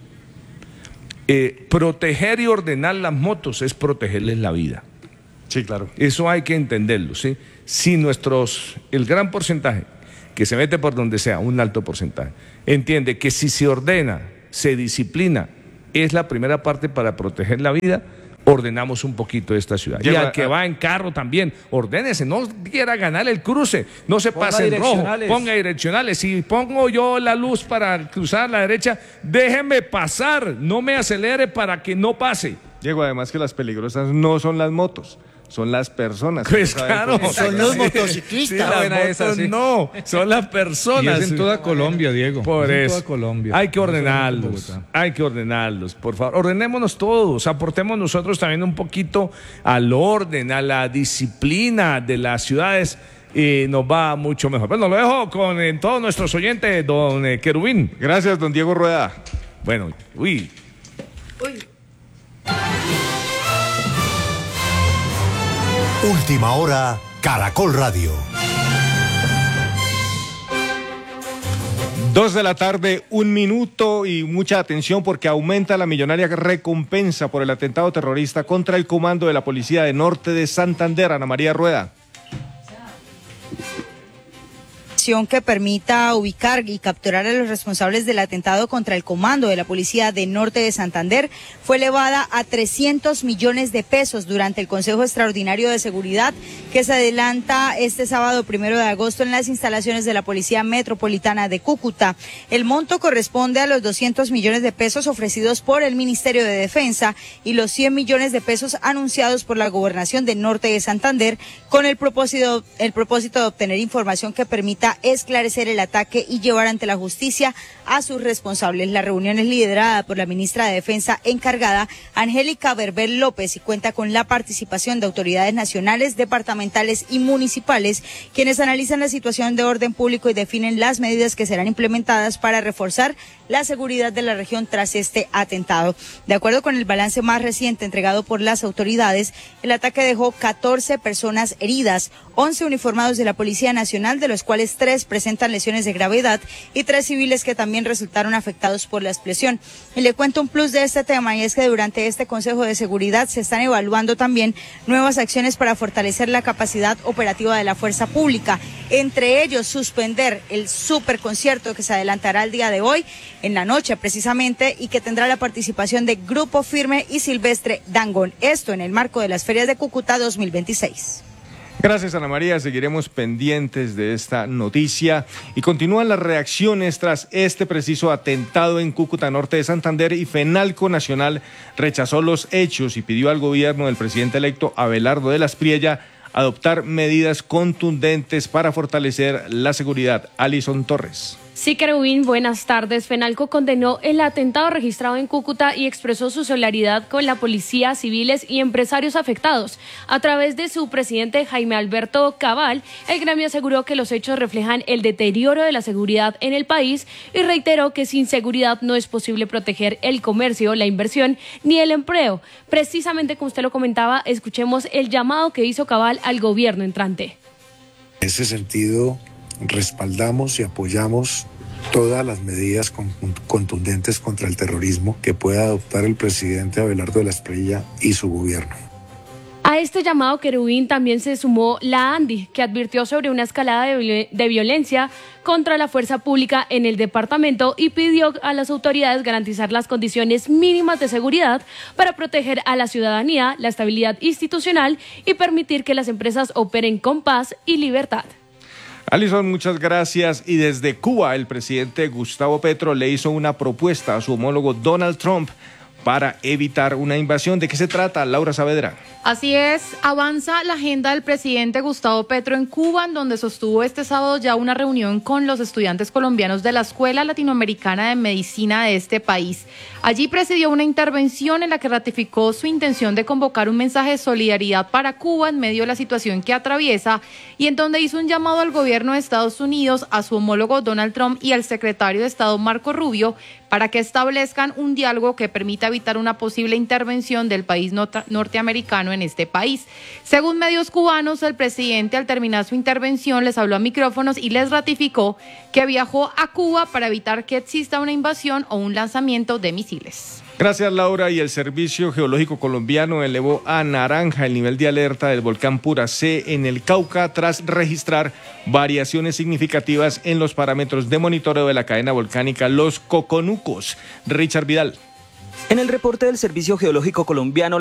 Eh, proteger y ordenar las motos es protegerles la vida. Sí, claro. Eso hay que entenderlo, ¿sí? Si nuestros, el gran porcentaje que se mete por donde sea, un alto porcentaje, entiende que si se ordena, se disciplina, es la primera parte para proteger la vida, ordenamos un poquito esta ciudad. Lleva, y al que va en carro también, ordénese, no quiera ganar el cruce, no se pase en rojo, ponga direccionales. Si pongo yo la luz para cruzar la derecha, déjeme pasar, no me acelere para que no pase. Diego, además que las peligrosas no son las motos, son las personas. Pues claro, Son los motociclistas. Sí, las motos esa, sí. No, son las personas. Y es en toda Colombia, Diego. Por es eso. en toda Colombia. Hay que No solamente en ordenarlos. Bogotá. Hay que ordenarlos, por favor. Ordenémonos todos. Aportemos nosotros también un poquito al orden, a la disciplina de las ciudades. Y nos va mucho mejor. Bueno, lo dejo con eh, todos nuestros oyentes, don eh, Querubín. Gracias, don Diego Rueda. Bueno, uy. Uy. Última hora, Caracol Radio. Dos de la tarde, un minuto y mucha atención porque aumenta la millonaria recompensa por el atentado terrorista contra el comando de la Policía de Norte de Santander. Ana María Rueda. Que permita ubicar y capturar a los responsables del atentado contra el comando de la Policía de Norte de Santander fue elevada a trescientos millones de pesos durante el Consejo Extraordinario de Seguridad que se adelanta este sábado primero de agosto en las instalaciones de la Policía Metropolitana de Cúcuta. El monto corresponde a los doscientos millones de pesos ofrecidos por el Ministerio de Defensa y los cien millones de pesos anunciados por la Gobernación de Norte de Santander con el propósito, el propósito de obtener información que permita esclarecer el ataque y llevar ante la justicia a sus responsables. La reunión es liderada por la ministra de Defensa encargada, Angélica Berber López, y cuenta con la participación de autoridades nacionales, departamentales y municipales, quienes analizan la situación de orden público y definen las medidas que serán implementadas para reforzar la seguridad de la región tras este atentado. De acuerdo con el balance más reciente entregado por las autoridades, el ataque dejó catorce personas heridas, once uniformados de la Policía Nacional, de los cuales tres presentan lesiones de gravedad y tres civiles que también resultaron afectados por la explosión. Y le cuento un plus de este tema, y es que durante este Consejo de Seguridad se están evaluando también nuevas acciones para fortalecer la capacidad operativa de la fuerza pública, entre ellos suspender el superconcierto que se adelantará el día de hoy, en la noche precisamente, y que tendrá la participación de Grupo Firme y Silvestre Dangond. Esto en el marco de las ferias de Cúcuta dos mil veintiséis. Gracias, Ana María. Seguiremos pendientes de esta noticia. Y continúan las reacciones tras este preciso atentado en Cúcuta, Norte de Santander, y Fenalco Nacional rechazó los hechos y pidió al gobierno del presidente electo Abelardo de la Espriella adoptar medidas contundentes para fortalecer la seguridad. Alison Torres. Sí, Querubín, buenas tardes. Fenalco condenó el atentado registrado en Cúcuta y expresó su solidaridad con la policía, civiles y empresarios afectados. A través de su presidente Jaime Alberto Cabal, el gremio aseguró que los hechos reflejan el deterioro de la seguridad en el país y reiteró que sin seguridad no es posible proteger el comercio, la inversión ni el empleo. Precisamente como usted lo comentaba, escuchemos el llamado que hizo Cabal al gobierno entrante. En ese sentido, respaldamos y apoyamos todas las medidas contundentes contra el terrorismo que pueda adoptar el presidente Abelardo de la Espriella y su gobierno. A A este llamado querubín también se sumó la ANDI, que advirtió sobre una escalada de, viol de violencia contra la fuerza pública en el departamento y pidió a las autoridades garantizar las condiciones mínimas de seguridad para proteger a la ciudadanía, la estabilidad institucional y permitir que las empresas operen con paz y libertad. Alison, muchas gracias. Y desde Cuba, el presidente Gustavo Petro le hizo una propuesta a su homólogo Donald Trump para evitar una invasión. ¿De qué se trata, Laura Saavedra? Así es, avanza la agenda del presidente Gustavo Petro en Cuba, en donde sostuvo este sábado ya una reunión con los estudiantes colombianos de la Escuela Latinoamericana de Medicina de este país. Allí presidió una intervención en la que ratificó su intención de convocar un mensaje de solidaridad para Cuba en medio de la situación que atraviesa y en donde hizo un llamado al gobierno de Estados Unidos, a su homólogo Donald Trump y al secretario de Estado Marco Rubio para que establezcan un diálogo que permita evitar una posible intervención del país norteamericano en este país. Según medios cubanos, el presidente al terminar su intervención les habló a micrófonos y les ratificó que viajó a Cuba para evitar que exista una invasión o un lanzamiento de misiles. Gracias, Laura. Y el Servicio Geológico Colombiano elevó a naranja el nivel de alerta del volcán Puracé en el Cauca tras registrar variaciones significativas en los parámetros de monitoreo de la cadena volcánica Los Coconucos. Richard Vidal. En el reporte del Servicio Geológico Colombiano,